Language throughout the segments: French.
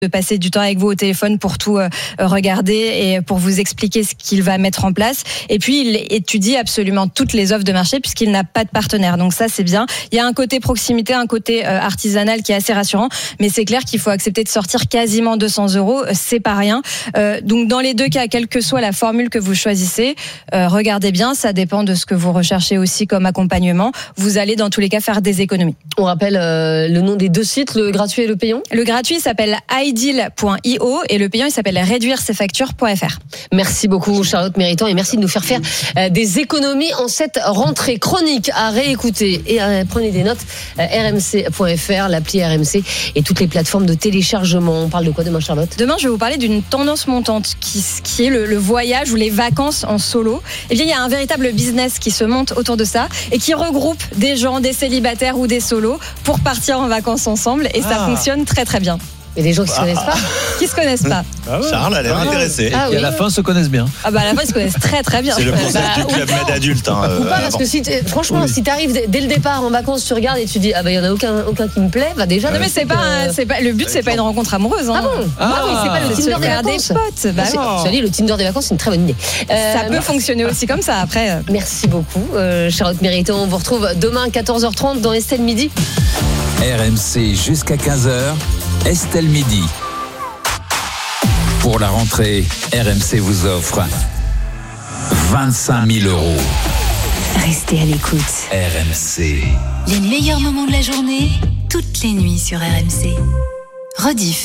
de passer du temps avec vous au téléphone pour tout regarder et pour vous expliquer ce qu'il va mettre en place. Et puis, il étudie absolument toutes les offres de marché puisqu'il n'a pas de partenaire. Donc ça, c'est bien. Il y a un côté proximité, un côté artisanal qui est assez rassurant. Mais c'est clair qu'il faut accepter de sortir quasiment 200 €. C'est pas rien. Donc dans les deux cas, quelle que soit la formule que vous choisissez, regardez bien. Ça dépend de ce que vous recherchez aussi comme accompagnement. Vous allez dans tous les cas faire des économies. On rappelle le nom des deux sites, le gratuit et le payant. Le gratuit s'appelle iDeal.io et le payant il s'appelle réduire-ses-factures.fr. Merci beaucoup Charlotte Méritant et merci de nous faire des économies en cette rentrée. Chronique à réécouter et prenez des notes. rmc.fr, l'appli RMC et toutes les plateformes de téléchargement. On parle de quoi demain, Charlotte ? Demain, je vais vous parler d'une tendance montante qui est le voyage ou les vacances en solo. Eh bien, il y a un véritable business qui se monte autour de ça et qui regroupe des gens, des célibataires ou des solos pour partir en vacances ensemble et ça fonctionne très très bien. Et des gens qui se connaissent pas. Qui se connaissent pas. Charles a l'air intéressé. Et à la fin se connaissent bien. À la fin ils se connaissent très très bien. C'est le concept du club med adulte. Ou pas, parce que franchement, si t'arrives dès le départ en vacances, tu regardes et tu dis il y en a aucun qui me plaît, déjà. Non mais c'est pas le but, c'est pas une rencontre amoureuse. Ah bon oui, c'est pas le Tinder des vacances. Des potes. Le Tinder des vacances, c'est une très bonne idée. Ça peut fonctionner aussi comme ça après. Merci beaucoup, Charlotte Méritant. On vous retrouve demain 14h30 dans Estelle Midi. RMC jusqu'à 15h, Estelle Midi. Pour la rentrée, RMC vous offre 25 000 €. Restez à l'écoute. RMC. Les meilleurs moments de la journée, toutes les nuits sur RMC. Rediff.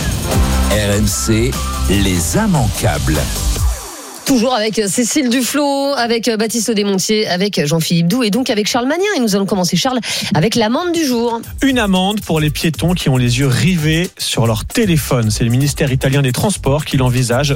RMC, les immanquables. Toujours avec Cécile Duflot, avec Baptiste Desmontiers, avec Jean-Philippe Doux et donc avec Charles Magnin. Et nous allons commencer, Charles, avec l'amende du jour. Une amende pour les piétons qui ont les yeux rivés sur leur téléphone. C'est le ministère italien des Transports qui l'envisage.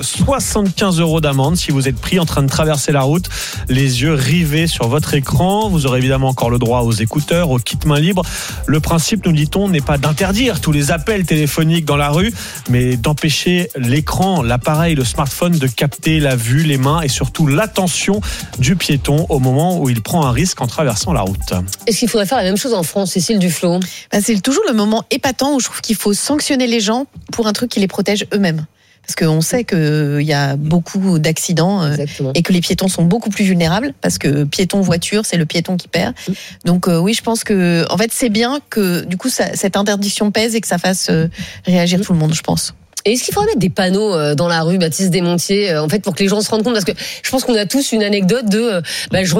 75 € d'amende si vous êtes pris en train de traverser la route, les yeux rivés sur votre écran. Vous aurez évidemment encore le droit aux écouteurs, au kit main libre. Le principe, nous dit-on, n'est pas d'interdire tous les appels téléphoniques dans la rue, mais d'empêcher l'écran, l'appareil, le smartphone de capter la vue, les mains et surtout l'attention du piéton au moment où il prend un risque en traversant la route. Est-ce qu'il faudrait faire la même chose en France, Cécile Duflot ? C'est toujours le moment épatant où je trouve qu'il faut sanctionner les gens pour un truc qui les protège eux-mêmes. Parce qu'on sait qu'il y a beaucoup d'accidents et que les piétons sont beaucoup plus vulnérables parce que piéton-voiture, c'est le piéton qui perd. Donc oui, je pense que en fait, c'est bien que du coup cette interdiction pèse et que ça fasse réagir tout le monde, je pense. Et est-ce qu'il faudrait mettre des panneaux dans la rue, Baptiste Desmontiers, en fait, pour que les gens se rendent compte ? Parce que je pense qu'on a tous une anecdote de je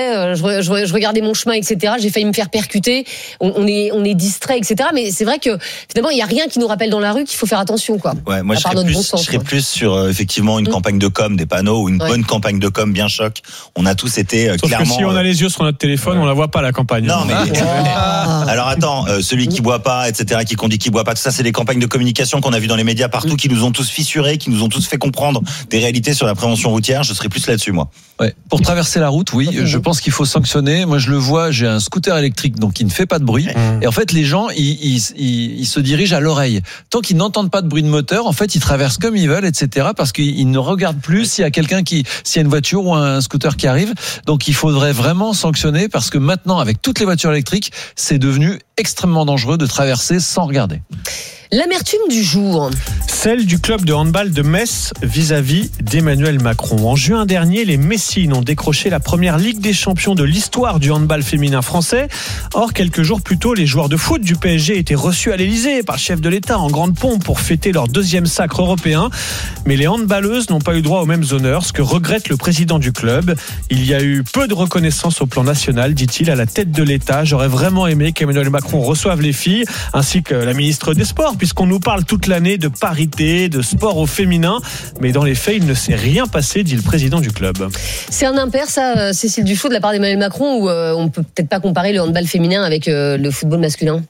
regardais mon chemin, etc. J'ai failli me faire percuter. On est distrait, etc. Mais c'est vrai que finalement, il y a rien qui nous rappelle dans la rue qu'il faut faire attention, quoi. Ouais, moi je serais plus sur effectivement une campagne de com, des panneaux ou une bonne campagne de com bien choc. On a tous été sauf clairement. Que si on a les yeux sur notre téléphone, on la voit pas la campagne. Non mais alors attends, celui qui boit pas, etc. qui conduit, qui boit pas, tout ça, c'est des campagnes de communication qu'on a vu dans les médias partout, qui nous ont tous fissurés, qui nous ont tous fait comprendre des réalités sur la prévention routière. Je serais plus là-dessus, moi. Ouais. Pour traverser la route, oui, je pense qu'il faut sanctionner. Moi, je le vois, j'ai un scooter électrique, donc il ne fait pas de bruit. Et en fait, les gens, ils se dirigent à l'oreille. Tant qu'ils n'entendent pas de bruit de moteur, en fait, ils traversent comme ils veulent, etc. Parce qu'ils ne regardent plus s'il y a s'il y a une voiture ou un scooter qui arrive. Donc, il faudrait vraiment sanctionner parce que maintenant, avec toutes les voitures électriques, c'est devenu extrêmement dangereux de traverser sans regarder. L'amertume du jour. Celle du club de handball de Metz vis-à-vis d'Emmanuel Macron. En juin dernier, les Messines ont décroché la première Ligue des champions de l'histoire du handball féminin français. Or, quelques jours plus tôt, les joueurs de foot du PSG étaient reçus à l'Elysée par le chef de l'État en grande pompe pour fêter leur deuxième sacre européen. Mais les handballeuses n'ont pas eu droit aux mêmes honneurs, ce que regrette le président du club. Il y a eu peu de reconnaissance au plan national, dit-il, à la tête de l'État. J'aurais vraiment aimé qu'Emmanuel Macron reçoive les filles, ainsi que la ministre des Sports, puisqu'on nous parle toute l'année de parité, de sport au féminin, mais dans les faits, il ne s'est rien passé, dit le président du club. C'est un impair, ça, Cécile Duflot, de la part d'Emmanuel Macron, où on peut peut-être pas comparer le handball féminin avec le football masculin.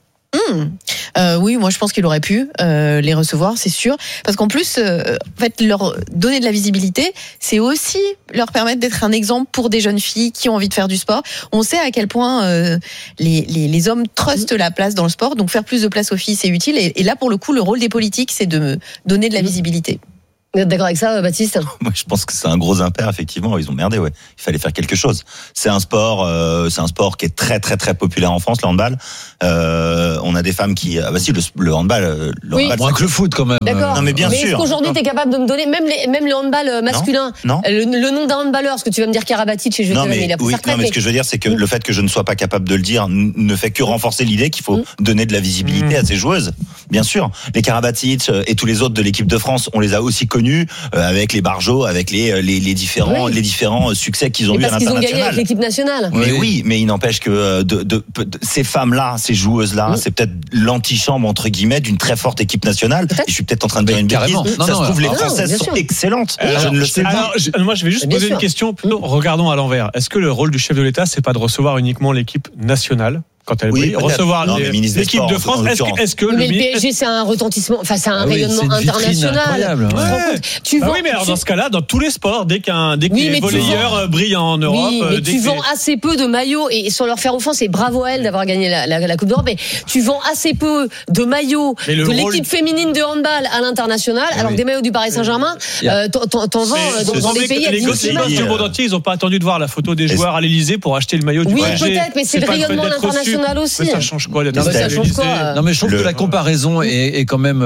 Oui, moi je pense qu'il aurait pu les recevoir, c'est sûr, parce qu'en plus, en fait, leur donner de la visibilité, c'est aussi leur permettre d'être un exemple pour des jeunes filles qui ont envie de faire du sport. On sait à quel point les hommes trustent la place dans le sport, donc faire plus de place aux filles, c'est utile. Et là, pour le coup, le rôle des politiques, c'est de donner de la visibilité. Vous êtes d'accord avec ça, Baptiste ? Moi, je pense que c'est un gros impair, effectivement. Ils ont merdé, ouais. Il fallait faire quelque chose. C'est un sport qui est très, très, très populaire en France, le handball. On a des femmes qui, le handball, moins que le foot, quand même. D'accord. Non, mais bien sûr. Est-ce qu'aujourd'hui, t'es capable de me donner, même le handball masculin, non. Le nom d'un handballeur, ce que tu vas me dire Karabatic, et je vais te dire, il a pris sa retraite. Non, mais ce que je veux dire, c'est que le fait que je ne sois pas capable de le dire ne fait que renforcer l'idée qu'il faut donner de la visibilité à ces joueuses. Bien sûr. Les Karabatic et tous les autres de l'équipe de France, on les a aussi connus, avec les Barjot, avec les différents succès qu'ils ont eu à l'international. Parce qu'ils ont gagné avec l'équipe nationale. Mais oui, mais il n'empêche que ces femmes-là, ces joueuses-là, c'est peut-être l'antichambre entre guillemets d'une très forte équipe nationale. Et je suis peut-être en train de dire une bêtise. Ça se trouve, les Françaises sont excellentes. Je ne le sais pas. Moi, je vais juste poser une question. Regardons à l'envers. Est-ce que le rôle du chef de l'État, c'est pas de recevoir uniquement l'équipe nationale quand elle brille, recevoir l'équipe de France? Est-ce que le PSG, c'est un retentissement, enfin c'est un rayonnement international. Oui, mais alors dans ce cas-là, dans tous les sports, dès que les volleyeurs brillent en Europe, mais tu vends assez peu de maillots, et sans leur faire offense, et bravo à elle d'avoir gagné la Coupe d'Europe, mais tu vends assez peu de maillots de l'équipe féminine de handball à l'international, alors que des maillots du Paris Saint-Germain, t'en vends dans des pays. Les gosses du monde entier, ils n'ont pas attendu de voir la photo des joueurs à l'Élysée pour acheter le maillot du PSG. Oui, peut-être, mais c'est le rayonnement international aussi. Mais ça change quoi ça change quoi Non, mais je trouve que la comparaison est quand même,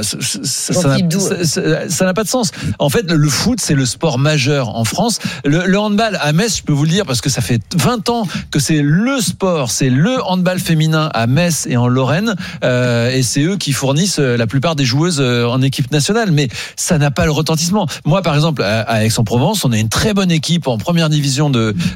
ça n'a pas de sens. En fait, le foot, c'est le sport majeur en France. Le handball à Metz, je peux vous le dire parce que ça fait 20 ans que c'est le sport, c'est le handball féminin à Metz et en Lorraine, et c'est eux qui fournissent la plupart des joueuses en équipe nationale. Mais ça n'a pas le retentissement. Moi, par exemple, à Aix-en-Provence, on a une très bonne équipe en première division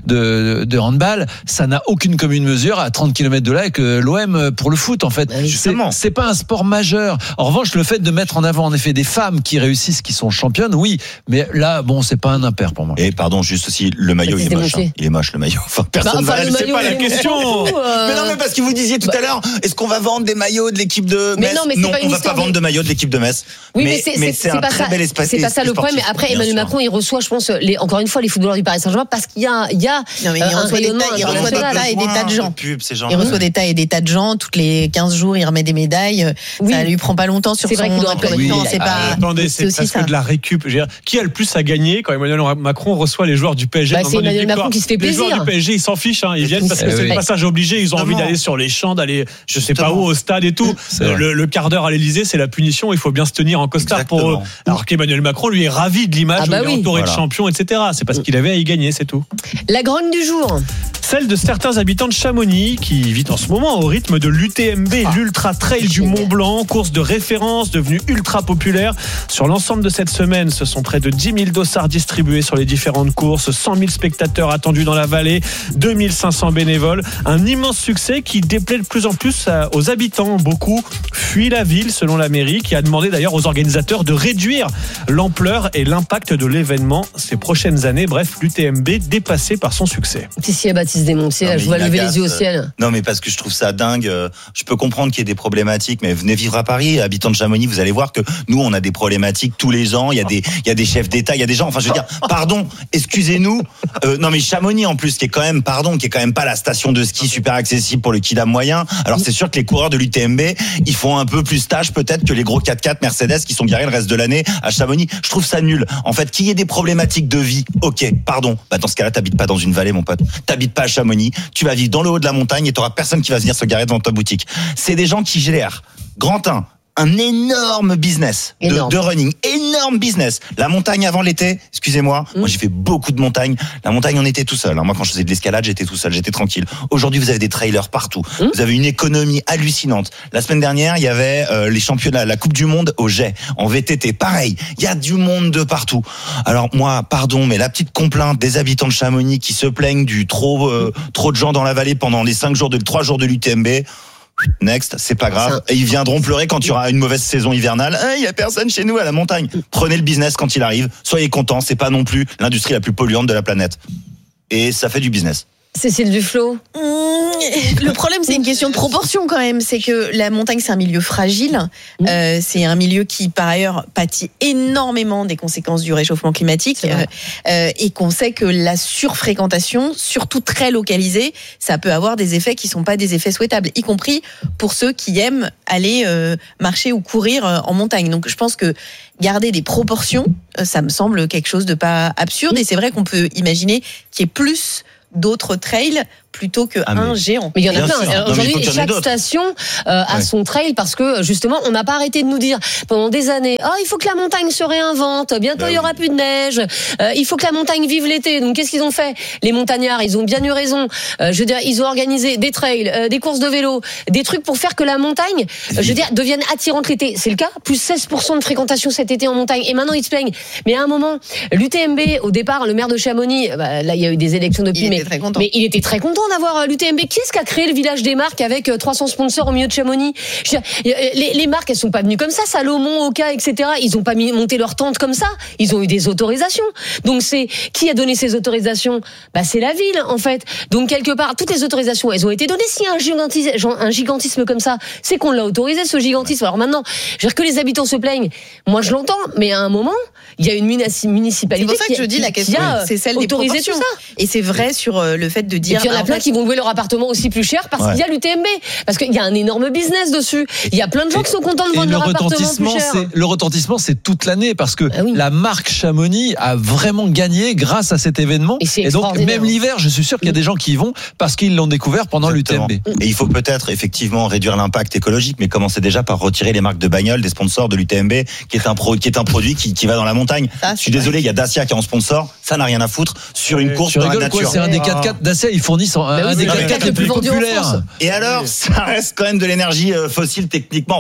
de handball. Ça n'a aucune commune mesure à 30 km de là avec l'OM pour le foot, en fait. C'est pas un sport majeur. En revanche, le fait de mettre en avant en effet des femmes qui réussissent, qui sont championnes, oui, mais là, bon, c'est pas un impair pour moi. Et pardon, juste aussi, le maillot, il est moche. Il est moche, le maillot. Enfin, personne va c'est pas la question. Mais non, mais parce que vous disiez tout à l'heure, est-ce qu'on va vendre des maillots de l'équipe de Metz? Non, on va pas vendre de maillots de l'équipe de Metz. Oui, mais c'est un très bel espace. C'est pas ça le problème. Mais après, Emmanuel Macron, il reçoit, je pense, encore une fois, les footballeurs du Paris Saint-Germain parce qu'il y a un rayonnement international et des tas de gens. Il reçoit des tas et des tas de gens. Toutes les 15 jours, il remet des médailles. Ça lui prend pas longtemps sur son emploi de temps. C'est pas. Attendez, c'est presque de la récup. Qui a le plus à gagner quand Emmanuel Macron reçoit les joueurs du PSG? C'est Emmanuel Macron qui se fait plaisir. Les joueurs du PSG, ils s'en fichent. Ils viennent parce que c'est le passage obligé. Ils ont envie d'aller sur les champs, d'aller, je sais pas où, au stade et tout. Le quart d'heure à l'Élysée, c'est la punition. Il faut bien se tenir en costard pour eux. Alors qu'Emmanuel Macron, lui, est ravi de l'image où il est entouré de champions, etc. C'est parce qu'il avait à y gagner, c'est tout. La grogne du jour. Celle de certains habitants de Chamonix qui vivent en ce moment au rythme de l'UTMB, l'Ultra Trail du Mont Blanc, course de référence devenue ultra populaire. Sur l'ensemble de cette semaine, ce sont près de 10 000 dossards distribués sur les différentes courses, 100 000 spectateurs attendus dans la vallée, 2 500 bénévoles. Un immense succès qui déplaît de plus en plus aux habitants. Beaucoup fuient la ville, selon la mairie, qui a demandé d'ailleurs aux organisateurs de réduire l'ampleur et l'impact de l'événement ces prochaines années. Bref, l'UTMB dépassé par son succès. Si Baptiste Desmontiers, je vois lever les yeux au ciel. Non, mais parce que je trouve ça dingue. Je peux comprendre qu'il y ait des problématiques, mais venez vivre à Paris, habitants de Chamonix, vous allez voir que nous, on a des problématiques tous les ans. Il y a des chefs d'État, il y a des gens. Enfin, je veux dire, pardon, excusez-nous. Non, mais Chamonix, en plus, qui est quand même pas la station de ski super accessible pour le kidam moyen. Alors, c'est sûr que les coureurs de l'UTMB, ils font un peu plus stage peut-être que les gros 4x4 Mercedes qui sont garés le reste de l'année à Chamonix. Je trouve ça nul. En fait, qu'il y ait des problématiques de vie, ok, pardon. Dans ce cas-là, t'habites pas dans une vallée, mon pote. T'habites pas à Chamonix. Tu vas vivre dans le haut de la montagne et t'auras personne qui va venir se garer devant ta boutique. C'est des gens qui gèrent. Grand 1. Un énorme business de running, énorme business. La montagne avant l'été, excusez-moi, moi j'ai fait beaucoup de montagnes. La montagne, on était tout seul. Moi, quand je faisais de l'escalade, j'étais tout seul, j'étais tranquille. Aujourd'hui, vous avez des trailers partout. Vous avez une économie hallucinante. La semaine dernière, il y avait les championnats, la Coupe du Monde au jet, en VTT. Pareil, il y a du monde de partout. Alors moi, pardon, mais la petite complainte des habitants de Chamonix qui se plaignent du trop de gens dans la vallée pendant les 3 jours de l'UTMB. Next, c'est pas grave. Et ils viendront pleurer quand il y aura une mauvaise saison hivernale. Il y a personne chez nous à la montagne. Prenez le business quand il arrive. Soyez contents. C'est pas non plus l'industrie la plus polluante de la planète. Et ça fait du business. Cécile Duflot. Le problème, c'est une question de proportion quand même. C'est que la montagne, c'est un milieu fragile. C'est un milieu qui, par ailleurs, pâtit énormément des conséquences du réchauffement climatique. Et qu'on sait que la surfréquentation, surtout très localisée, ça peut avoir des effets qui sont pas des effets souhaitables, y compris pour ceux qui aiment aller marcher ou courir en montagne. Donc, je pense que garder des proportions, ça me semble quelque chose de pas absurde. Et c'est vrai qu'on peut imaginer qu'il y ait plus d'autres trails plutôt qu'un géant. Mais il y en a plein. Aujourd'hui, chaque station a son trail parce que justement, on n'a pas arrêté de nous dire pendant des années, il faut que la montagne se réinvente, bientôt il y aura plus de neige, il faut que la montagne vive l'été. Donc qu'est-ce qu'ils ont fait? Les montagnards, ils ont bien eu raison. Je veux dire, ils ont organisé des trails, des courses de vélo, des trucs pour faire que la montagne, devienne attirante l'été. C'est le cas, plus 16% de fréquentation cet été en montagne. Et maintenant, ils se plaignent. Mais à un moment, l'UTMB, au départ, le maire de Chamonix, là, il y a eu des élections depuis, mais il était très content d'avoir l'UTMB. Qui est-ce qui a créé le village des marques avec 300 sponsors au milieu de Chamonix? Les marques, elles sont pas venues comme ça. Salomon, Oka, etc. Ils ont pas monté leur tente comme ça. Ils ont eu des autorisations. Donc qui a donné ces autorisations? C'est la ville, en fait. Donc quelque part, toutes les autorisations, elles ont été données. S'il y a un gigantisme comme ça, c'est qu'on l'a autorisé, ce gigantisme. Alors maintenant, je veux dire que les habitants se plaignent. Moi, je l'entends, mais à un moment, il y a une municipalité qui a c'est celle autorisé des tout ça. Et c'est vrai sur le fait de dire. Et puis il y en a plein qui vont louer leur appartement aussi plus cher parce qu'il y a l'UTMB, parce qu'il y a un énorme business dessus. Il y a plein de gens qui sont contents de vendre leur appartement plus cher. Le retentissement, c'est toute l'année parce que la marque Chamonix a vraiment gagné grâce à cet événement. Et donc même l'hiver, je suis sûr qu'il y a des gens qui y vont parce qu'ils l'ont découvert pendant l'UTMB. Et il faut peut-être effectivement réduire l'impact écologique, mais commencer déjà par retirer les marques de bagnoles des sponsors de l'UTMB, qui est un produit qui va dans la montagne. Je suis désolé, il y a Dacia qui est en sponsor, ça n'a rien à foutre sur une course dans la nature. C'est un des 4x4 Dacia, ils fournissent un des 4x4 les plus populaires. Et alors, ça reste quand même de l'énergie fossile techniquement.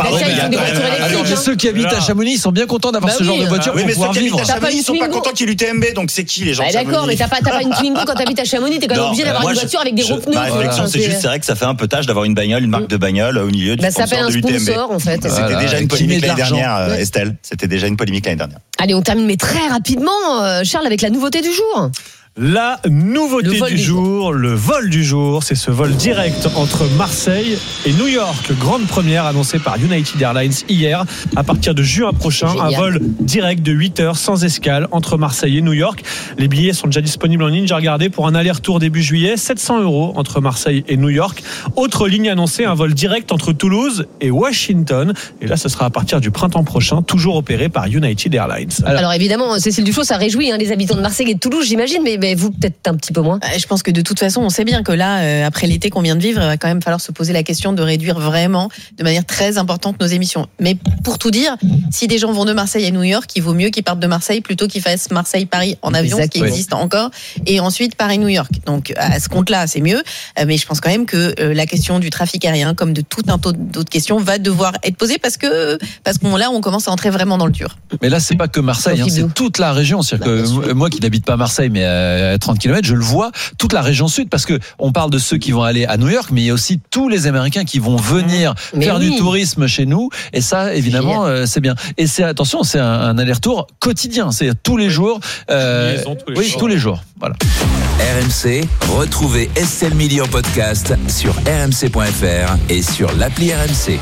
Ceux qui habitent à Chamonix, ils sont bien contents d'avoir ce genre de voiture pour pouvoir vivre. À Chamonix, ils sont pas contents qu'il y ait l'UTMB, donc c'est qui les gens de Chamonix? D'accord, mais t'as pas une Twingo quand t'habites à Chamonix, t'es quand même obligé d'avoir une voiture avec des gros pneus. Ma réflexion, c'est juste, c'est vrai que ça fait un peu tâche d'avoir une bagnole, une marque de bagnole au milieu du sponsor de l'UTMB. Ça s'appelle un sponsor, en fait. C'était déjà une polémique l'année dernière, Estelle. C'était déjà une polémique l'année dernière. Allez, on termine, mais très rapidement, Charles, avec la nouveauté du jour. La nouveauté du jour, le vol du jour, c'est ce vol direct entre Marseille et New York. Grande première annoncée par United Airlines hier. À partir de juin prochain, un vol direct de 8 heures sans escale entre Marseille et New York. Les billets sont déjà disponibles en ligne. J'ai regardé pour un aller-retour début juillet, 700 € entre Marseille et New York. Autre ligne annoncée, un vol direct entre Toulouse et Washington. Et là, ce sera à partir du printemps prochain, toujours opéré par United Airlines. Alors évidemment, Cécile Duflot, ça réjouit les habitants de Marseille et de Toulouse, j'imagine, mais vous peut-être un petit peu moins. Je pense que de toute façon, on sait bien que là, après l'été qu'on vient de vivre, il va quand même falloir se poser la question de réduire vraiment, de manière très importante, nos émissions. Mais pour tout dire, si des gens vont de Marseille à New York, il vaut mieux qu'ils partent de Marseille plutôt qu'ils fassent Marseille-Paris en avion, ce qui existe encore, et ensuite Paris-New York. Donc à ce compte-là, c'est mieux. Mais je pense quand même que la question du trafic aérien, comme de tout un tas d'autres questions, va devoir être posée parce que là, on commence à entrer vraiment dans le dur. Mais là, c'est pas que Marseille, c'est toute la région. C'est-à-dire que moi qui n'habite pas Marseille, mais à 30 km, je le vois, toute la région sud, parce que on parle de ceux qui vont aller à New York, mais il y a aussi tous les Américains qui vont venir faire du tourisme chez nous, et ça, évidemment, c'est bien. Et c'est un aller-retour quotidien, c'est tous les jours. Tous les jours. Voilà. RMC, retrouvez Estelle Milly en podcast sur rmc.fr et sur l'appli RMC.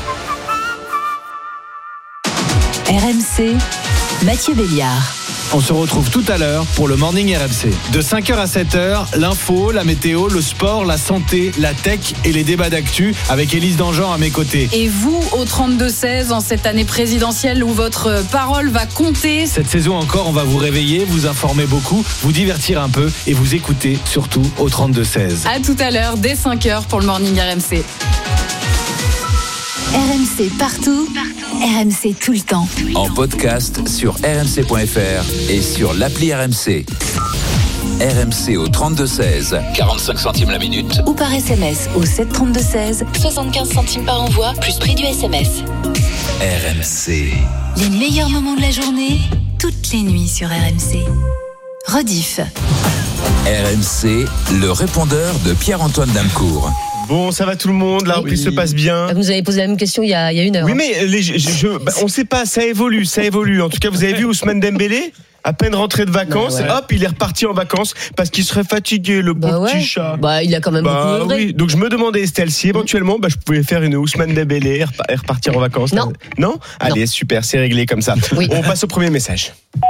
RMC, Mathieu Béliard. On se retrouve tout à l'heure pour le Morning RMC. De 5h à 7h, l'info, la météo, le sport, la santé, la tech et les débats d'actu avec Élise Dangean à mes côtés. Et vous, au 32-16, en cette année présidentielle où votre parole va compter. Cette saison encore, on va vous réveiller, vous informer beaucoup, vous divertir un peu et vous écouter surtout au 32-16. À tout à l'heure, dès 5h pour le Morning RMC. RMC partout, RMC tout le temps. En podcast sur rmc.fr et sur l'appli RMC. RMC au 32-16, 45 centimes la minute. Ou par SMS au 732-16, 75 centimes par envoi, plus prix du SMS. RMC. Les meilleurs moments de la journée, toutes les nuits sur RMC. Rediff. RMC, le répondeur de Pierre-Antoine Damcourt. Bon, ça va tout le monde, la reprise se passe bien. Vous nous avez posé la même question il y a une heure. Oui, mais on ne sait pas, ça évolue. En tout cas, vous avez vu Ousmane Dembélé ? À peine rentré de vacances, hop, il est reparti en vacances parce qu'il serait fatigué, le pauvre petit chat. Il a quand même beaucoup œuvré. Oui. Donc je me demandais, Estelle, si éventuellement je pouvais faire une Ousmane Dembélé et repartir en vacances. Non. Allez, super, c'est réglé comme ça. Oui. On passe au premier message.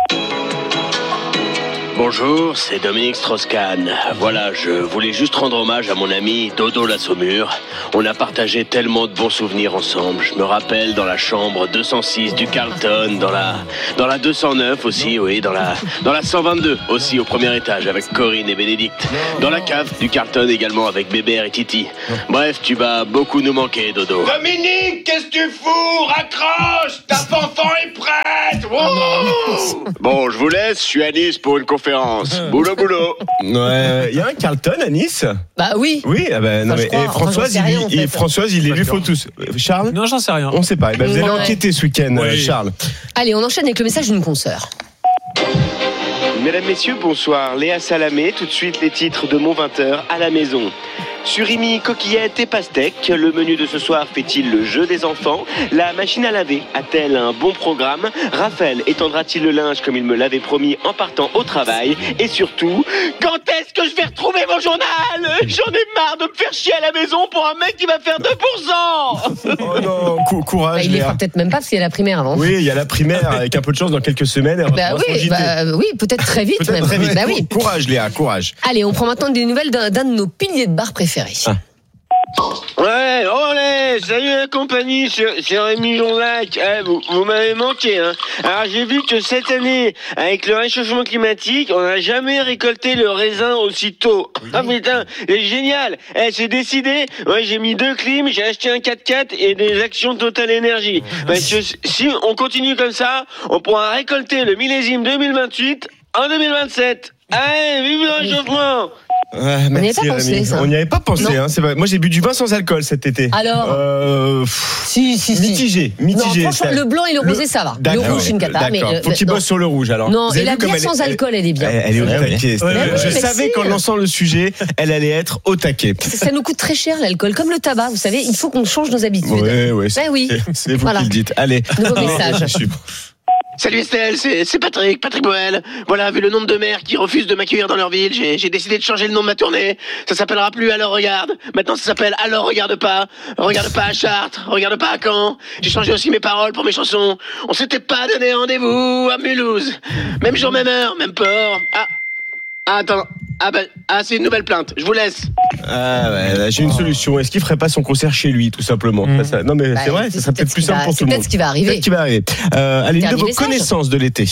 Bonjour, c'est Dominique Strauss-Kahn. Voilà, je voulais juste rendre hommage à mon ami Dodo la Saumure. On a partagé tellement de bons souvenirs ensemble. Je me rappelle dans la chambre 206 du Carlton, dans la 209 aussi, oui, dans la 122 aussi au premier étage avec Corinne et Bénédicte. Dans la cave du Carlton également avec Bébert et Titi. Bref, tu vas beaucoup nous manquer, Dodo. Dominique, qu'est-ce que tu fous? Raccroche, ta fanfan est prête. Wow. Bon, je vous laisse, je suis à Nice pour une conférence. Boulot. Ouais, il y a un Carlton à Nice. Bah oui. Oui, non, mais Françoise, il les lui faut tous. Charles? Non, j'en sais rien. On sait pas. Vous allez enquêter ce week-end, Charles. Allez, on enchaîne avec le message d'une consoeur. Mesdames, messieurs, bonsoir. Léa Salamé, tout de suite les titres de mon 20h à la maison. Surimi, coquillettes et pastèques, le menu de ce soir fait-il le jeu des enfants? La machine à laver a-t-elle un bon programme? Raphaël étendra-t-il le linge comme il me l'avait promis en partant au travail? Et surtout, quand est-ce que je vais retrouver mon journal? J'en ai marre de me faire chier à la maison pour un mec qui va faire 2%. Oh non, courage. Il les fera peut-être même pas parce qu'il y a la primaire avant. Oui, il y a la primaire avec un peu de chance dans quelques semaines. Oui, peut-être très vite. Peut-être très vite. Oui. Courage Léa, courage. Allez, on prend maintenant des nouvelles d'un de nos piliers de bar préférés. Ouais, olé, salut la compagnie, c'est Rémi Jonlac. Vous m'avez manqué, hein. Alors j'ai vu que cette année, avec le réchauffement climatique, on n'a jamais récolté le raisin aussitôt. Ah putain, c'est génial. C'est décidé. Ouais, j'ai mis 2 clims, j'ai acheté un 4x4 et des actions Total Énergie. Parce que si on continue comme ça, on pourra récolter le millésime 2028 en 2027. Allez, vive le réchauffement. Ouais, merci, on n'y avait pas pensé, hein, c'est vrai. Moi j'ai bu du vin sans alcool cet été. Alors si. Mitigé. Non, franchement, le blanc et le rosé ça va. Le rouge, une cata. Faut qu'il bosse sur le rouge alors. Non, et la bière sans alcool, elle est bien. Elle est au taquet. Je savais qu'en lançant le sujet, elle allait être au taquet. Ça nous coûte très cher l'alcool, comme le tabac, vous savez, il faut qu'on change nos habitudes. Oui. C'est vous qui le dites. Allez. Nouveau message. Salut Estelle, c'est Patrick Boel. Voilà, vu le nombre de maires qui refusent de m'accueillir dans leur ville, j'ai décidé de changer le nom de ma tournée. Ça s'appellera plus Alors Regarde. Maintenant ça s'appelle Alors Regarde pas. Regarde pas à Chartres, regarde pas à Caen. J'ai changé aussi mes paroles pour mes chansons. On s'était pas donné rendez-vous à Mulhouse. Même jour, même heure, même port. Attends. C'est une nouvelle plainte. Je vous laisse. J'ai une solution. Est-ce qu'il ferait pas son concert chez lui, tout simplement? Non, mais c'est vrai, ça serait peut-être plus simple pour tout le monde. C'est peut-être ce qui va arriver. Allez, une de vos connaissances de l'été.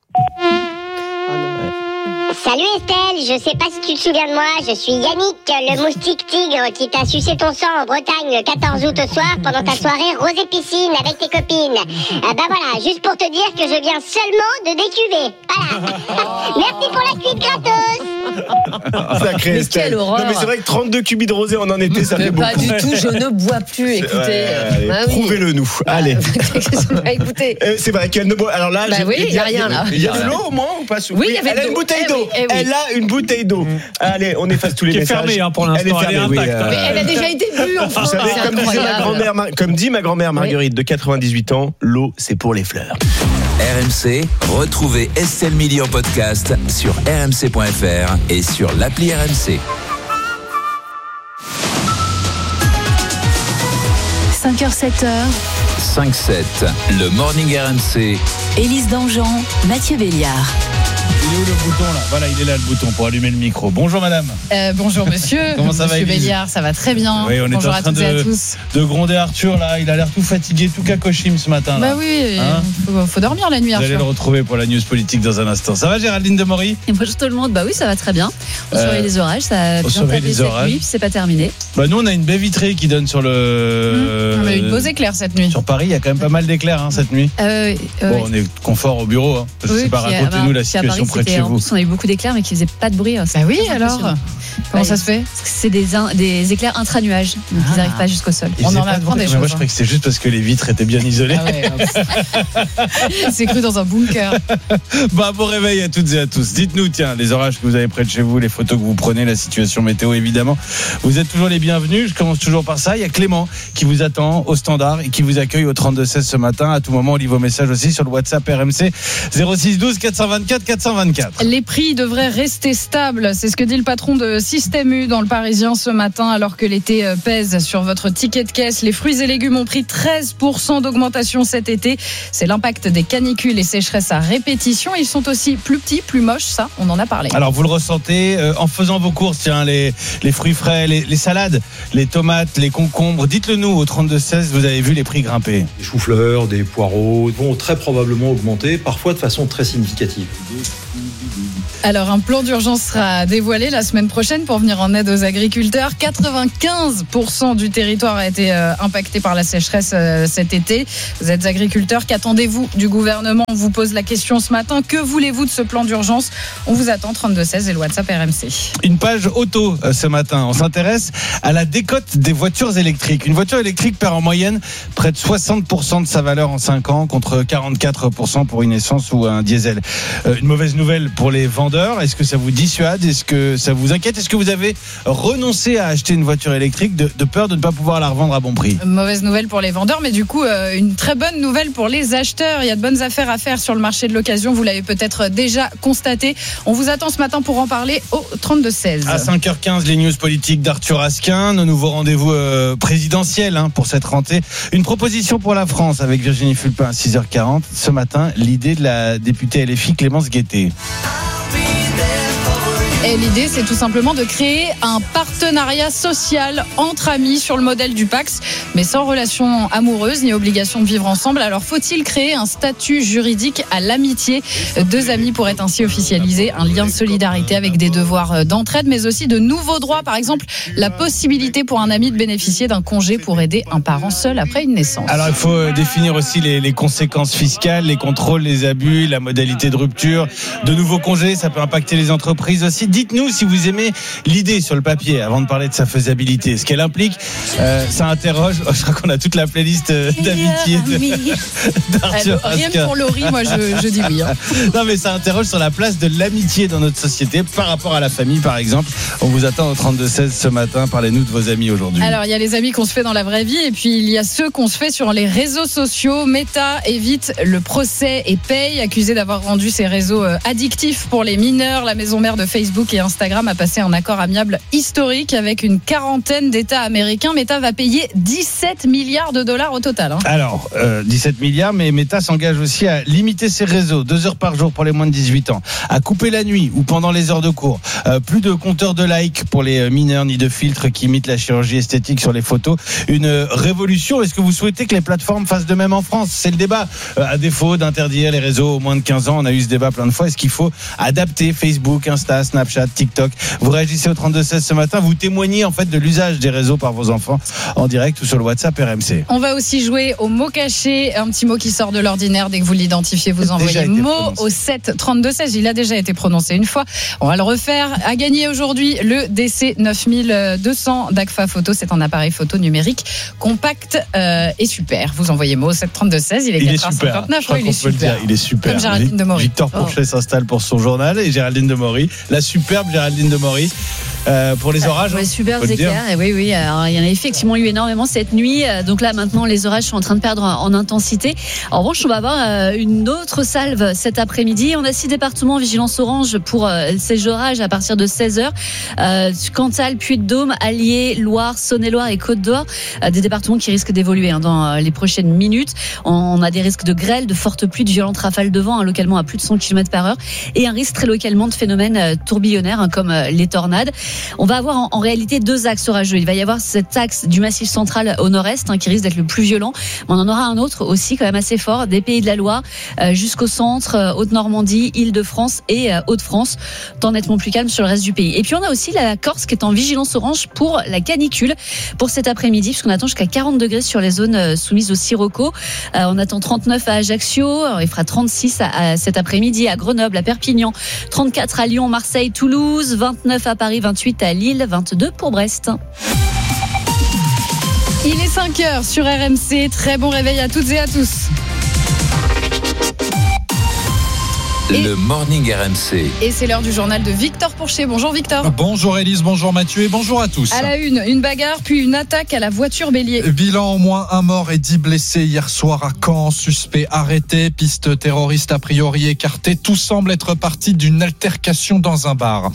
Salut Estelle, je sais pas si tu te souviens de moi, je suis Yannick, le moustique tigre qui t'a sucé ton sang en Bretagne le 14 août au soir pendant ta soirée rosée piscine avec tes copines. Voilà, juste pour te dire que je viens seulement de décuver. Voilà. Merci pour la cuite gratos. Sacré mais Estelle. quelle horreur. Non mais c'est vrai que 32 cubis de rosé en été, ça fait beaucoup. Pas du tout, je ne bois plus, écoutez. Prouvez-le nous. Allez. Écoutez. C'est vrai qu'elle ne boit. Alors là, il y a rien là. Il y a de l'eau au moins ou pas? Oui, il y avait elle a une bouteille d'eau. Elle a une bouteille d'eau. Allez, on efface tous les messages. Qui est fermée pour l'instant. Elle est intacte. Mais elle a déjà été bue en France. Vous savez, comme dit ma grand-mère Marguerite de 98 ans, l'eau c'est pour les fleurs. RMC, retrouvez Estelle Mili en podcast sur rmc.fr et sur l'appli RMC. 5h, 7h. 5-7, le Morning RMC. Élise Dangean, Mathieu Béliard. Il est où le bouton là? Voilà, il est là le bouton pour allumer le micro. Bonjour madame. Bonjour monsieur. Comment ça va, Monsieur Élise? Béliard, ça va très bien. Oui, on Bonjour est en train à toutes et à tous. de gronder Arthur là. Il a l'air tout fatigué, tout cacochime ce matin. Bah oui, faut dormir la nuit. Vous allez le retrouver pour la news politique dans un instant. Ça va Géraldine Demory? Et bonjour tout le monde. Bah oui, ça va très bien. On surveille les orages, ça a bien tapé cette nuit, puis c'est pas terminé. Bah nous on a une baie vitrée qui donne sur le. On a eu de beaux éclairs cette nuit. Sur Paris, il y a quand même pas mal d'éclairs cette nuit. Bon, on est confort au bureau. Je sais pas, racontez-nous la situation près de chez vous. On a eu beaucoup d'éclairs mais qui faisaient pas de bruit. Bah oui alors. Comment ça se fait? Parce que c'est des éclairs intra-nuages, donc ils n'arrivent pas jusqu'au sol. On en apprend des choses. Moi, je croyais que c'est juste parce que les vitres étaient bien isolées. C'est cru dans un bunker. Bon réveil à toutes et à tous. Dites-nous, tiens, les orages que vous avez près de chez vous, les photos que vous prenez, la situation météo, évidemment. Vous êtes toujours les bienvenus. Je commence toujours par ça. Il y a Clément qui vous attend au standard et qui vous accueille au 32-16 ce matin. À tout moment, on lit vos messages aussi sur le WhatsApp RMC 06 12 424 424. Les prix devraient rester stables. C'est ce que dit le patron de Système U dans le Parisien ce matin, alors que l'été pèse sur votre ticket de caisse. Les fruits et légumes ont pris 13% d'augmentation cet été. C'est l'impact des canicules et sécheresses à répétition. Ils sont aussi plus petits, plus moches. Ça, on en a parlé. Alors, vous le ressentez en faisant vos courses, tiens, les fruits frais, les salades, les tomates, les concombres. Dites-le nous au 32-16, vous avez vu les prix grimper. Des choux-fleurs, des poireaux vont très probablement augmenter, parfois de façon très significative. Alors, un plan d'urgence sera dévoilé la semaine prochaine pour venir en aide aux agriculteurs. 95% du territoire a été impacté par la sécheresse cet été. Vous êtes agriculteurs, qu'attendez-vous du gouvernement? On vous pose la question ce matin. Que voulez-vous de ce plan d'urgence? On vous attend 32-16 et le WhatsApp RMC. Une page auto ce matin. On s'intéresse à la décote des voitures électriques. Une voiture électrique perd en moyenne près de 60% de sa valeur en 5 ans contre 44% pour une essence ou un diesel. Une mauvaise nouvelle pour les vendeurs. Est-ce que ça vous dissuade? Est-ce que ça vous inquiète? Est-ce que vous avez renoncé à acheter une voiture électrique de peur de ne pas pouvoir la revendre à bon prix? Mauvaise nouvelle pour les vendeurs, mais du coup, une très bonne nouvelle pour les acheteurs. Il y a de bonnes affaires à faire sur le marché de l'occasion. Vous l'avez peut-être déjà constaté. On vous attend ce matin pour en parler au 32-16. À 5h15, les news politiques d'Arthur Asquin. Nos nouveaux rendez-vous présidentiels pour cette rentrée. Une proposition pour la France avec Virginie Fulpin à 6h40. Ce matin, l'idée de la députée LFI Clémence Guettet. Et l'idée, c'est tout simplement de créer un partenariat social entre amis sur le modèle du Pacs, mais sans relation amoureuse ni obligation de vivre ensemble. Alors, faut-il créer un statut juridique à l'amitié? 2 amis pourraient ainsi officialiser un lien de solidarité avec des devoirs d'entraide, mais aussi de nouveaux droits. Par exemple, la possibilité pour un ami de bénéficier d'un congé pour aider un parent seul après une naissance. Alors, il faut définir aussi les conséquences fiscales, les contrôles, les abus, la modalité de rupture. De nouveaux congés, ça peut impacter les entreprises aussi. Dites-nous si vous aimez l'idée sur le papier avant de parler de sa faisabilité. Ce qu'elle implique, ça interroge. Je crois qu'on a toute la playlist d'amitié d'Arthur Asquin. Rien que pour Laurie, moi je dis oui. Non, mais ça interroge sur la place de l'amitié dans notre société par rapport à la famille, par exemple. On vous attend au 32-16 ce matin. Parlez-nous de vos amis aujourd'hui. Alors, il y a les amis qu'on se fait dans la vraie vie et puis il y a ceux qu'on se fait sur les réseaux sociaux. Meta évite le procès et paye, accusé d'avoir rendu ses réseaux addictifs pour les mineurs. La maison mère de Facebook et Instagram a passé un accord amiable historique avec une quarantaine d'États américains. Meta va payer 17 milliards de dollars au total. Alors, 17 milliards, mais Meta s'engage aussi à limiter ses réseaux, 2 heures par jour pour les moins de 18 ans, à couper la nuit ou pendant les heures de cours, plus de compteurs de likes pour les mineurs, ni de filtres qui imitent la chirurgie esthétique sur les photos. Une révolution. Est-ce que vous souhaitez que les plateformes fassent de même en France? C'est le débat. À défaut d'interdire les réseaux aux moins de 15 ans, on a eu ce débat plein de fois. Est-ce qu'il faut adapter Facebook, Insta, Snapchat, TikTok? Vous réagissez au 32-16 ce matin. Vous témoignez en fait de l'usage des réseaux par vos enfants en direct ou sur le WhatsApp RMC. On va aussi jouer au mot caché, un petit mot qui sort de l'ordinaire. Dès que vous l'identifiez, vous envoyez mot au 7 32-16. Il a déjà été prononcé une fois. On va le refaire. À gagner aujourd'hui le DC 9200 d'Agfa Photo. C'est un appareil photo numérique compact et super. Vous envoyez mot au 7 32-16. Il est 4h59. Il est super. Il est super. Comme Géraldine Demory. Victor Pourchet s'installe pour son journal et Géraldine Demory, la superbe Géraldine Demory. Pour les orages. Ouais, superbes éclairs. Oui. Alors, il y en a effectivement eu énormément cette nuit. Donc là, maintenant, les orages sont en train de perdre en intensité. En revanche, on va avoir une autre salve cet après-midi. On a 6 départements en vigilance orange pour ces orages à partir de 16h. Cantal, Puy-de-Dôme, Allier, Loire, Saône-et-Loire et Côte-d'Or. Des départements qui risquent d'évoluer dans les prochaines minutes. On a des risques de grêle, de fortes pluies, de violentes rafales de vent, localement à plus de 100 km/h. Et un risque très localement de phénomènes tourbillonnaires comme les tornades. On va avoir en réalité 2 axes orageux. Il va y avoir cet axe du Massif central au nord-est qui risque d'être le plus violent. Mais on en aura un autre aussi quand même assez fort, des Pays de la Loire jusqu'au centre, Haute-Normandie, Île-de-France et Hauts-de-France. Temps nettement plus calme sur le reste du pays. Et puis on a aussi la Corse qui est en vigilance orange pour la canicule pour cet après-midi, puisqu'on attend jusqu'à 40 degrés sur les zones soumises au sirocco. On attend 39 à Ajaccio, il fera 36 cet après-midi à Grenoble, à Perpignan, 34 à Lyon, Marseille, Toulouse, 29 à Paris, 28 28 à Lille, 22 pour Brest. Il est 5h sur RMC. Très bon réveil à toutes et à tous. Le Morning RMC. Et c'est l'heure du journal de Victor Pourchet. Bonjour Victor. Bonjour Élise, bonjour Mathieu et bonjour à tous. À la une bagarre puis une attaque à la voiture bélier. Bilan au moins 1 mort et 10 blessés hier soir à Caen. Suspect arrêté, piste terroriste a priori écartée. Tout semble être parti d'une altercation dans un bar.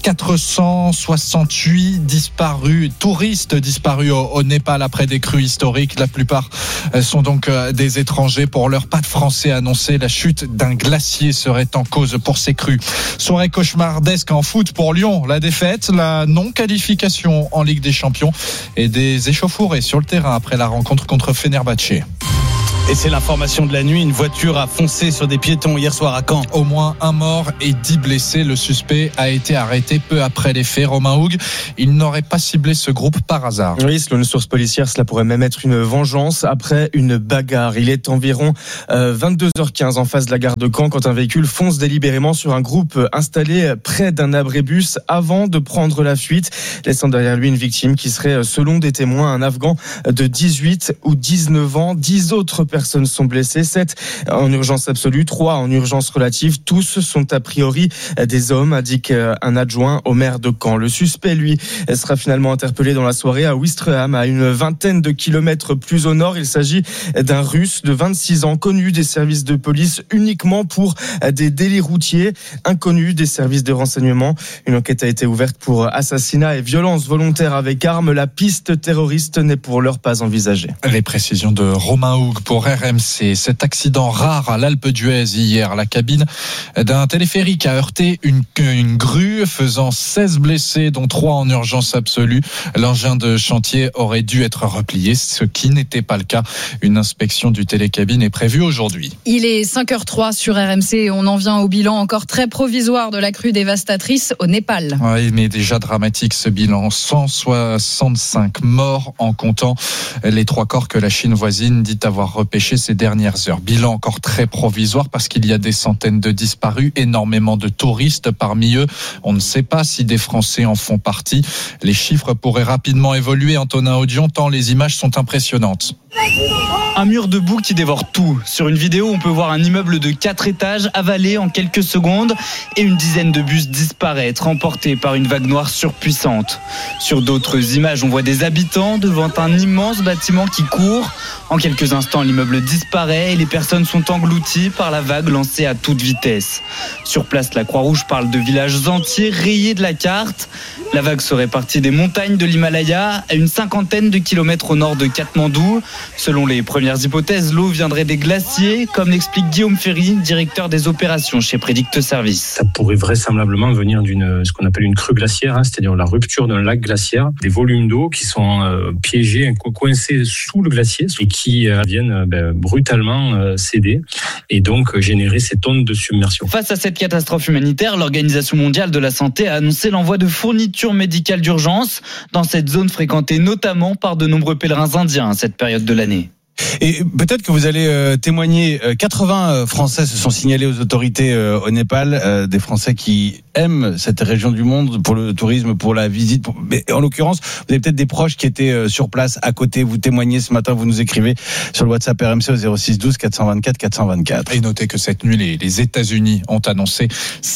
468 disparus, touristes disparus au Népal après des crues historiques. La plupart sont donc des étrangers. Pour l'heure, pas de Français annoncé. La chute d'un glacier serait en cause pour ces crues. Soirée cauchemardesque en foot pour Lyon. La défaite, la non-qualification en Ligue des Champions et des échauffourées sur le terrain après la rencontre contre Fenerbahçe. Et c'est l'information de la nuit, une voiture a foncé sur des piétons hier soir à Caen. Au moins 1 mort et 10 blessés. Le suspect a été arrêté peu après les faits. Romain Houg, il n'aurait pas ciblé ce groupe par hasard. Oui, selon une source policière, cela pourrait même être une vengeance après une bagarre. Il est environ 22h15 en face de la gare de Caen quand un véhicule fonce délibérément sur un groupe installé près d'un abrébus avant de prendre la fuite, laissant derrière lui une victime qui serait, selon des témoins, un Afghan de 18 ou 19 ans. 10 autres personnes sont blessées, 7 en urgence absolue, 3 en urgence relative. Tous sont a priori des hommes, indique un adjoint au maire de Caen. Le suspect, lui, sera finalement interpellé dans la soirée à Ouistreham, à une vingtaine de kilomètres plus au nord. Il s'agit d'un Russe de 26 ans, connu des services de police uniquement pour des délits routiers, inconnu des services de renseignement. Une enquête a été ouverte pour assassinat et violence volontaire avec arme. La piste terroriste n'est pour l'heure pas envisagée. Les précisions de Romain Houg pour RMC. Cet accident rare à l'Alpe d'Huez hier, la cabine d'un téléphérique a heurté une grue faisant 16 blessés dont 3 en urgence absolue. L'engin de chantier aurait dû être replié, ce qui n'était pas le cas. Une inspection du télécabine est prévue aujourd'hui. Il est 5h03 sur RMC et on en vient au bilan encore très provisoire de la crue dévastatrice au Népal. Oui, mais déjà dramatique ce bilan. 165 morts en comptant les 3 corps que la Chine voisine dit avoir repêchés ces dernières heures. Bilan encore très provisoire parce qu'il y a des centaines de disparus, énormément de touristes parmi eux. On ne sait pas si des Français en font partie. Les chiffres pourraient rapidement évoluer, Antonin Audion, tant les images sont impressionnantes. Un mur de boue qui dévore tout. Sur une vidéo, on peut voir un immeuble de 4 étages avalé en quelques secondes et une dizaine de bus disparaître, emportés par une vague noire surpuissante. Sur d'autres images, on voit des habitants devant un immense bâtiment qui court. En quelques instants, l'immeuble disparaît et les personnes sont englouties par la vague lancée à toute vitesse. Sur place, la Croix-Rouge parle de villages entiers rayés de la carte. La vague serait partie des montagnes de l'Himalaya à une 50aine de kilomètres au nord de Katmandou. Selon les premières hypothèses, l'eau viendrait des glaciers, comme l'explique Guillaume Ferry, directeur des opérations chez Prédicte Service. Ça pourrait vraisemblablement venir d'une ce qu'on appelle une crue glaciaire, c'est-à-dire la rupture d'un lac glaciaire, des volumes d'eau qui sont piégés, coincés sous le glacier et qui viennent brutalement céder et donc générer cette onde de submersion. Face à cette catastrophe humanitaire, l'Organisation mondiale de la santé a annoncé l'envoi de fournitures médicales d'urgence dans cette zone fréquentée notamment par de nombreux pèlerins indiens à cette période de l'année. Et peut-être que vous allez témoigner. 80 Français se sont signalés aux autorités au Népal, des Français qui aiment cette région du monde pour le tourisme, pour la visite. Mais en l'occurrence, vous avez peut-être des proches qui étaient sur place à côté. Vous témoignez ce matin, vous nous écrivez sur le WhatsApp RMC au 06 12 424 424. Et notez que cette nuit, les États-Unis ont annoncé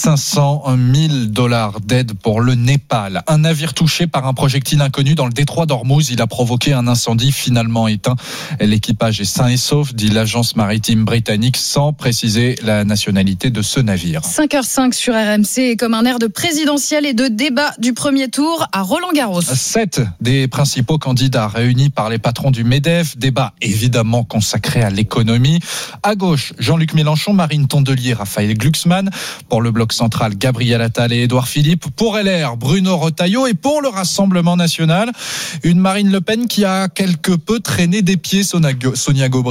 $500 000 d'aide pour le Népal. Un navire touché par un projectile inconnu dans le détroit d'Ormuz. Il a provoqué un incendie finalement éteint. L'équipage est sain et sauf, dit l'agence maritime britannique, sans préciser la nationalité de ce navire. 5h05 sur RMC, et comme un air de présidentiel et de débat du premier tour à Roland-Garros. 7 des principaux candidats réunis par les patrons du MEDEF. Débat évidemment consacré à l'économie. À gauche, Jean-Luc Mélenchon, Marine Tondelier, Raphaël Glucksmann. Pour le bloc central, Gabriel Attal et Édouard Philippe. Pour LR, Bruno Retailleau. Et pour le Rassemblement national, une Marine Le Pen qui a quelque peu traîné des pieds, Sonia Gaubry.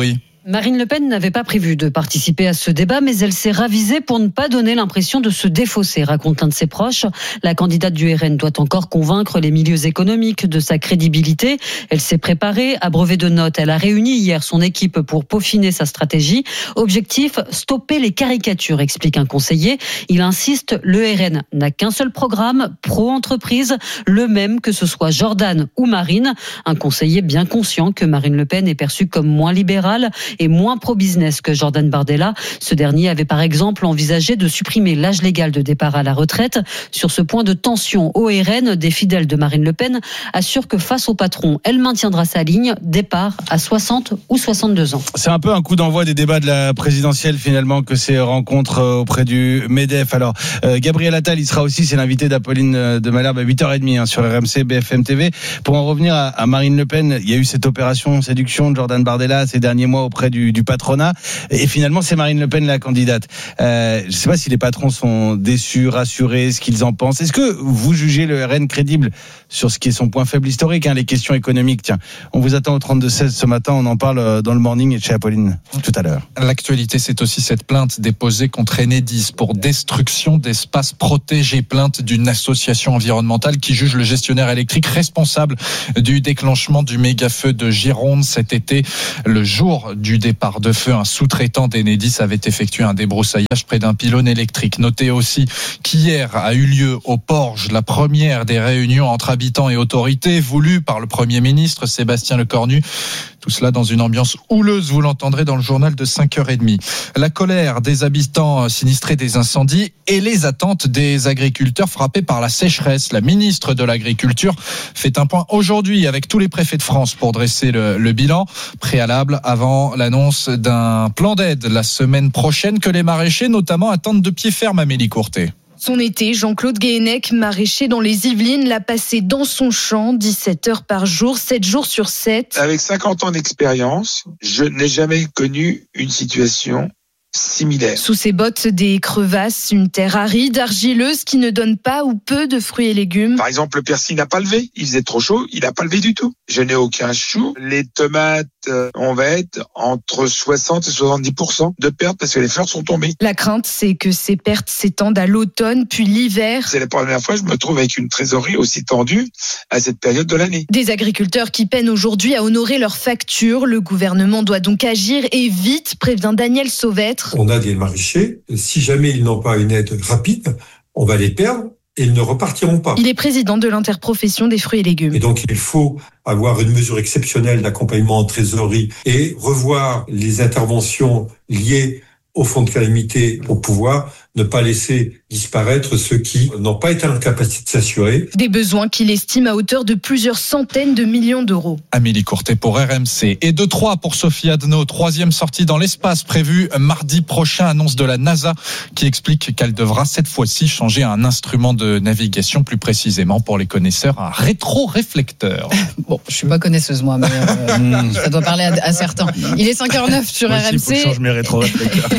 Marine Le Pen n'avait pas prévu de participer à ce débat, mais elle s'est ravisée pour ne pas donner l'impression de se défausser, raconte l'un de ses proches. La candidate du RN doit encore convaincre les milieux économiques de sa crédibilité. Elle s'est préparée, abreuvée de notes. Elle a réuni hier son équipe pour peaufiner sa stratégie. Objectif, stopper les caricatures, explique un conseiller. Il insiste, le RN n'a qu'un seul programme, pro-entreprise, le même que ce soit Jordan ou Marine. Un conseiller bien conscient que Marine Le Pen est perçue comme moins libérale et moins pro-business que Jordan Bardella. Ce dernier avait par exemple envisagé de supprimer l'âge légal de départ à la retraite. Sur ce point de tension au RN, des fidèles de Marine Le Pen assurent que face au patron, elle maintiendra sa ligne, départ à 60 ou 62 ans. C'est un peu un coup d'envoi des débats de la présidentielle finalement que ces rencontres auprès du MEDEF. Alors Gabriel Attal, il sera aussi, c'est l'invité d'Apolline de Malherbe à 8h30 sur RMC BFM TV. Pour en revenir à Marine Le Pen, il y a eu cette opération séduction de Jordan Bardella ces derniers mois auprès du patronat, et finalement c'est Marine Le Pen la candidate. Je ne sais pas si les patrons sont déçus, rassurés, ce qu'ils en pensent. Est-ce que vous jugez le RN crédible sur ce qui est son point faible historique, les questions économiques? Tiens, on vous attend au 32-16 ce matin, on en parle dans le morning et chez Apolline tout à l'heure. L'actualité, c'est aussi cette plainte déposée contre Enedis pour destruction d'espaces protégés, plainte d'une association environnementale qui juge le gestionnaire électrique responsable du déclenchement du méga-feu de Gironde cet été. Le jour du départ de feu, un sous-traitant d'Enedis avait effectué un débroussaillage près d'un pylône électrique. Notez aussi qu'hier a eu lieu au Porge la première des réunions entre habitants et autorités voulues par le Premier ministre Sébastien Lecornu. Tout cela dans une ambiance houleuse, vous l'entendrez dans le journal de 5h30. La colère des habitants sinistrés des incendies et les attentes des agriculteurs frappés par la sécheresse. La ministre de l'Agriculture fait un point aujourd'hui avec tous les préfets de France pour dresser le bilan préalable avant l'annonce d'un plan d'aide la semaine prochaine que les maraîchers notamment attendent de pied ferme. Amélie Courtet. Son été, Jean-Claude Guéhenec, maraîcher dans les Yvelines, l'a passé dans son champ 17 heures par jour, 7 jours sur 7. Avec 50 ans d'expérience, je n'ai jamais connu une situation similaire. Sous ses bottes, des crevasses, une terre aride, argileuse qui ne donne pas ou peu de fruits et légumes. Par exemple, le persil n'a pas levé. Il faisait trop chaud, il n'a pas levé du tout. Je n'ai aucun chou. Les tomates, on va être entre 60 et 70% de pertes parce que les fleurs sont tombées. La crainte, c'est que ces pertes s'étendent à l'automne, puis l'hiver. C'est la première fois que je me trouve avec une trésorerie aussi tendue à cette période de l'année. Des agriculteurs qui peinent aujourd'hui à honorer leurs factures. Le gouvernement doit donc agir et vite, prévient Daniel Sauvette. On a des maraîchers, si jamais ils n'ont pas une aide rapide, on va les perdre et ils ne repartiront pas. Il est président de l'interprofession des fruits et légumes. Et donc il faut avoir une mesure exceptionnelle d'accompagnement en trésorerie et revoir les interventions liées au fonds de calamité pour pouvoir ne pas laisser disparaître ceux qui n'ont pas été en capacité de s'assurer. Des besoins qu'il estime à hauteur de plusieurs centaines de millions d'euros. Amélie Courtet pour RMC. Et de 3 pour Sophie Adno, 3e sortie dans l'espace prévue mardi prochain, annonce de la NASA qui explique qu'elle devra cette fois-ci changer un instrument de navigation, plus précisément pour les connaisseurs, un rétro-réflecteur. Bon, je suis pas connaisseuse moi, mais ça doit parler à certains. Il est 5h09 sur moi RMC. aussi, faut que je change mes rétro-réflecteurs.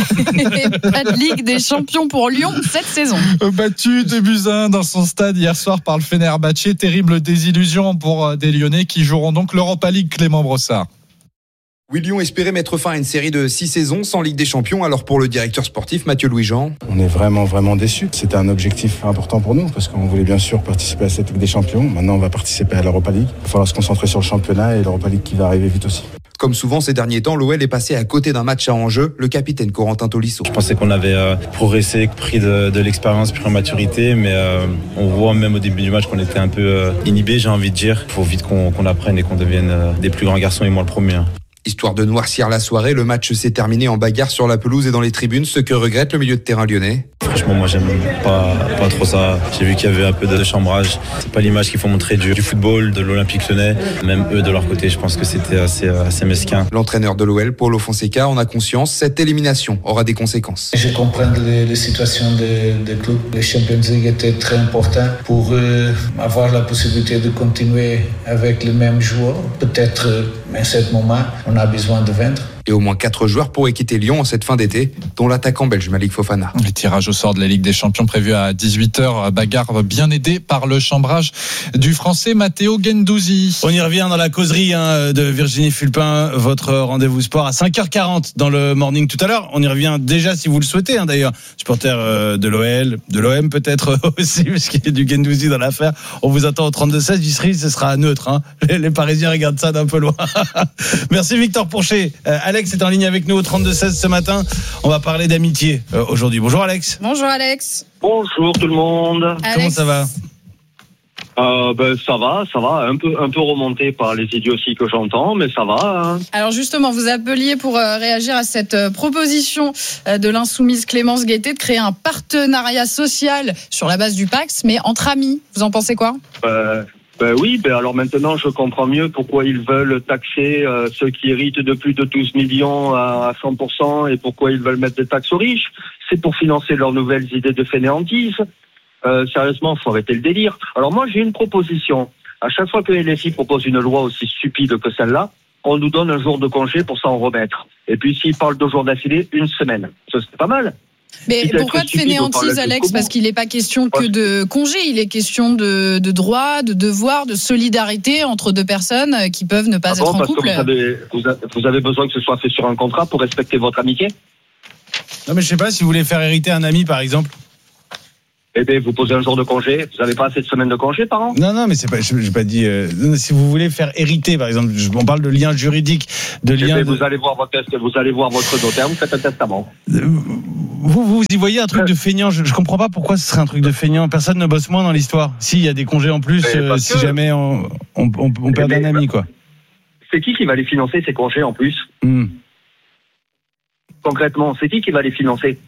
Pas de Ligue des Champions pour Lyon cette saison. Battu 2-1 dans son stade hier soir par le Fenerbahçe. Terrible désillusion pour des Lyonnais qui joueront donc l'Europa League. Clément Brossard. Oui, Lyon espérait mettre fin à une série de 6 saisons sans Ligue des Champions. Alors pour le directeur sportif Mathieu Louis-Jean, on est vraiment déçus. C'était un objectif important pour nous parce qu'on voulait bien sûr participer à cette Ligue des Champions. Maintenant, on va participer à l'Europa League. Il va falloir se concentrer sur le championnat et l'Europa League qui va arriver vite aussi. Comme souvent ces derniers temps, l'OL est passé à côté d'un match à enjeu. Le capitaine Corentin Tolisso. Je pensais qu'on avait progressé, pris de l'expérience, pris en maturité, mais on voit même au début du match qu'on était un peu inhibé, j'ai envie de dire. Il faut vite qu'on apprenne et qu'on devienne des plus grands garçons et moi le premier. Histoire de noircir la soirée, le match s'est terminé en bagarre sur la pelouse et dans les tribunes, ce que regrette le milieu de terrain lyonnais. Franchement, moi j'aime pas trop ça. J'ai vu qu'il y avait un peu de chambrage. C'est pas l'image qu'il faut montrer du football, de l'Olympique Lyonnais. Même eux de leur côté, je pense que c'était assez mesquin. L'entraîneur de l'OL, Paulo Fonseca, en a conscience, cette élimination aura des conséquences. Je comprends les situations des clubs. Le Champions League était très important pour avoir la possibilité de continuer avec les mêmes joueurs. Peut-être à ce moment, on a besoin de vendre. et au moins 4 joueurs pourraient quitter Lyon en cette fin d'été, dont l'attaquant belge Malik Fofana. Le tirage au sort de la Ligue des Champions prévu à 18h. Bagarre bien aidé par le chambrage du Français Matteo Guendouzi. On y revient dans la causerie de Virginie Fulpin, votre rendez-vous sport à 5h40 dans le morning tout à l'heure. On y revient déjà si vous le souhaitez, d'ailleurs. Supporter de l'OL, de l'OM peut-être aussi, parce qu'il y a du Guendouzi dans l'affaire. On vous attend au 32-16. Vissery, ce sera neutre. Les Parisiens regardent ça d'un peu loin. Merci Victor Pourchet. Alex est en ligne avec nous au 32-16 ce matin. On va parler d'amitié aujourd'hui. Bonjour Alex. Bonjour Alex. Bonjour tout le monde. Alex. Comment ça va? Ça va, un peu remonté par les idioties que j'entends, mais ça va. Alors justement, vous appeliez pour réagir à cette proposition de l'insoumise Clémence Guettet de créer un partenariat social sur la base du Pacs, mais entre amis. Vous en pensez quoi? Oui, alors maintenant je comprends mieux pourquoi ils veulent taxer ceux qui héritent de plus de 12 millions à 100% et pourquoi ils veulent mettre des taxes aux riches. C'est pour financer leurs nouvelles idées de fainéantise. Sérieusement, faut arrêter le délire. Alors moi, j'ai une proposition. À chaque fois que LFI propose une loi aussi stupide que celle-là, on nous donne un jour de congé pour s'en remettre. Et puis s'ils parlent 2 jours d'affilée, 1 semaine. Ça, c'est pas mal. Mais pourquoi de fainéantise, Alex? Parce qu'il n'est pas question que de congé, il est question de droits, de devoirs, de solidarité entre 2 personnes qui peuvent ne pas être en couple. Vous avez besoin que ce soit fait sur un contrat pour respecter votre amitié? Non, mais je sais pas, si vous voulez faire hériter un ami, par exemple. Eh bien, vous posez un jour de congé. Vous n'avez pas assez de semaines de congé par an? Non, mais c'est pas. J'ai pas dit. Si vous voulez faire hériter, par exemple, on parle de lien juridique, de lien. Vous allez voir votre notaire. Vous faites un testament. Vous y voyez un truc de feignant? Je comprends pas pourquoi ce serait un truc de feignant. Personne ne bosse moins dans l'histoire. Si, il y a des congés en plus, si jamais on perd un ami, quoi. C'est qui va les financer ces congés en plus? Concrètement, c'est qui va les financer?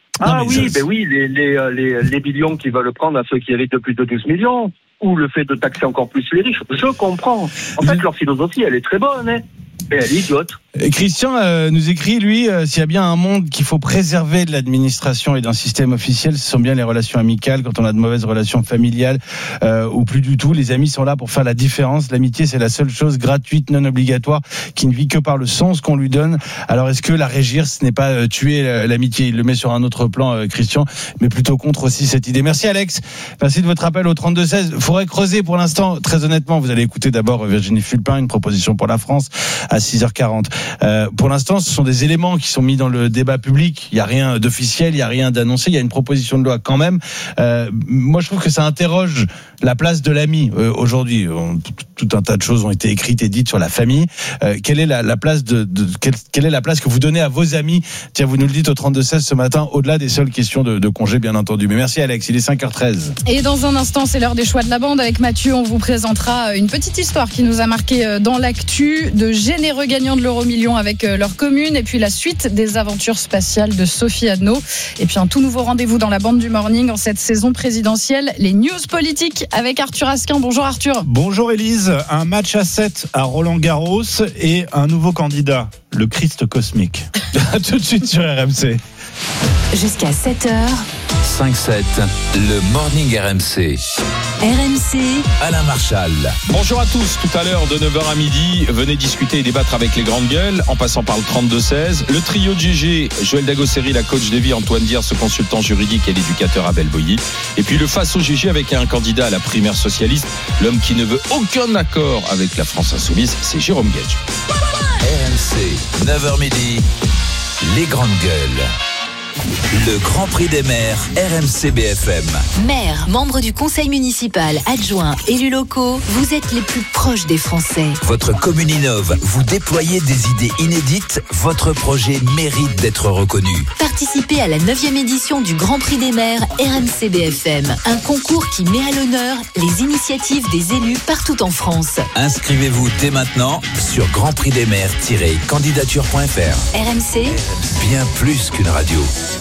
Les millions qui veulent prendre à ceux qui héritent de plus de 12 millions, ou le fait de taxer encore plus les riches. Je comprends. En fait, leur philosophie, elle est très bonne, mais elle est idiote. Christian nous écrit, lui, s'il y a bien un monde qu'il faut préserver de l'administration et d'un système officiel, ce sont bien les relations amicales. Quand on a de mauvaises relations familiales ou plus du tout, les amis sont là pour faire la différence. L'amitié, c'est la seule chose gratuite, non obligatoire, qui ne vit que par le sens qu'on lui donne. Alors, est-ce que la régir, ce n'est pas tuer l'amitié? Il le met sur un autre plan, Christian, mais plutôt contre aussi cette idée. Merci Alex, merci de votre appel au 32-16. Il faudrait creuser pour l'instant, très honnêtement. Vous allez écouter d'abord Virginie Fulpin, une proposition pour la France à 6h40. Pour l'instant, ce sont des éléments qui sont mis dans le débat public. Il n'y a rien d'officiel, il n'y a rien d'annoncé. Il y a une proposition de loi quand même. Moi, je trouve que ça interroge la place de l'ami aujourd'hui. Tout un tas de choses ont été écrites et dites sur la famille. Quelle est la place quelle est la place que vous donnez à vos amis? Tiens, vous nous le dites au 32-16 ce matin, au-delà des seules questions de congé, bien entendu. Mais merci Alex, il est 5h13. Et dans un instant, c'est l'heure des choix de la bande. Avec Mathieu, on vous présentera une petite histoire qui nous a marqué dans l'actu, de généreux gagnants de l'euro million avec leur commune, et puis la suite des aventures spatiales de Sophie Adno, et puis un tout nouveau rendez-vous dans la bande du morning en cette saison présidentielle, les news politiques avec Arthur Asquin. Bonjour Arthur. Bonjour Élise. Un match à 7 à Roland-Garros et un nouveau candidat, le Christ cosmique. Tout de suite sur RMC. Jusqu'à 7h. 5-7, le morning RMC. RMC, Alain Marchal. Bonjour à tous. Tout à l'heure, de 9h à midi, venez discuter et débattre avec les grandes gueules, en passant par le 32-16. Le trio de GG, Joël Dagosseri, la coach Davy, Antoine Dier, ce consultant juridique et l'éducateur Abel Boilly. Et puis le face au GG avec un candidat à la primaire socialiste, l'homme qui ne veut aucun accord avec la France insoumise, c'est Jérôme Gage. RMC, 9h midi, les grandes gueules. Le Grand Prix des maires, RMC BFM. Maire, membre du conseil municipal, adjoint, élus locaux, vous êtes les plus proches des Français. Votre commune innove, vous déployez des idées inédites, votre projet mérite d'être reconnu. Participez à la 9e édition du Grand Prix des maires RMC BFM, un concours qui met à l'honneur les initiatives des élus partout en France. Inscrivez-vous dès maintenant sur grandprixdesmaires-candidature.fr. RMC, bien plus qu'une radio.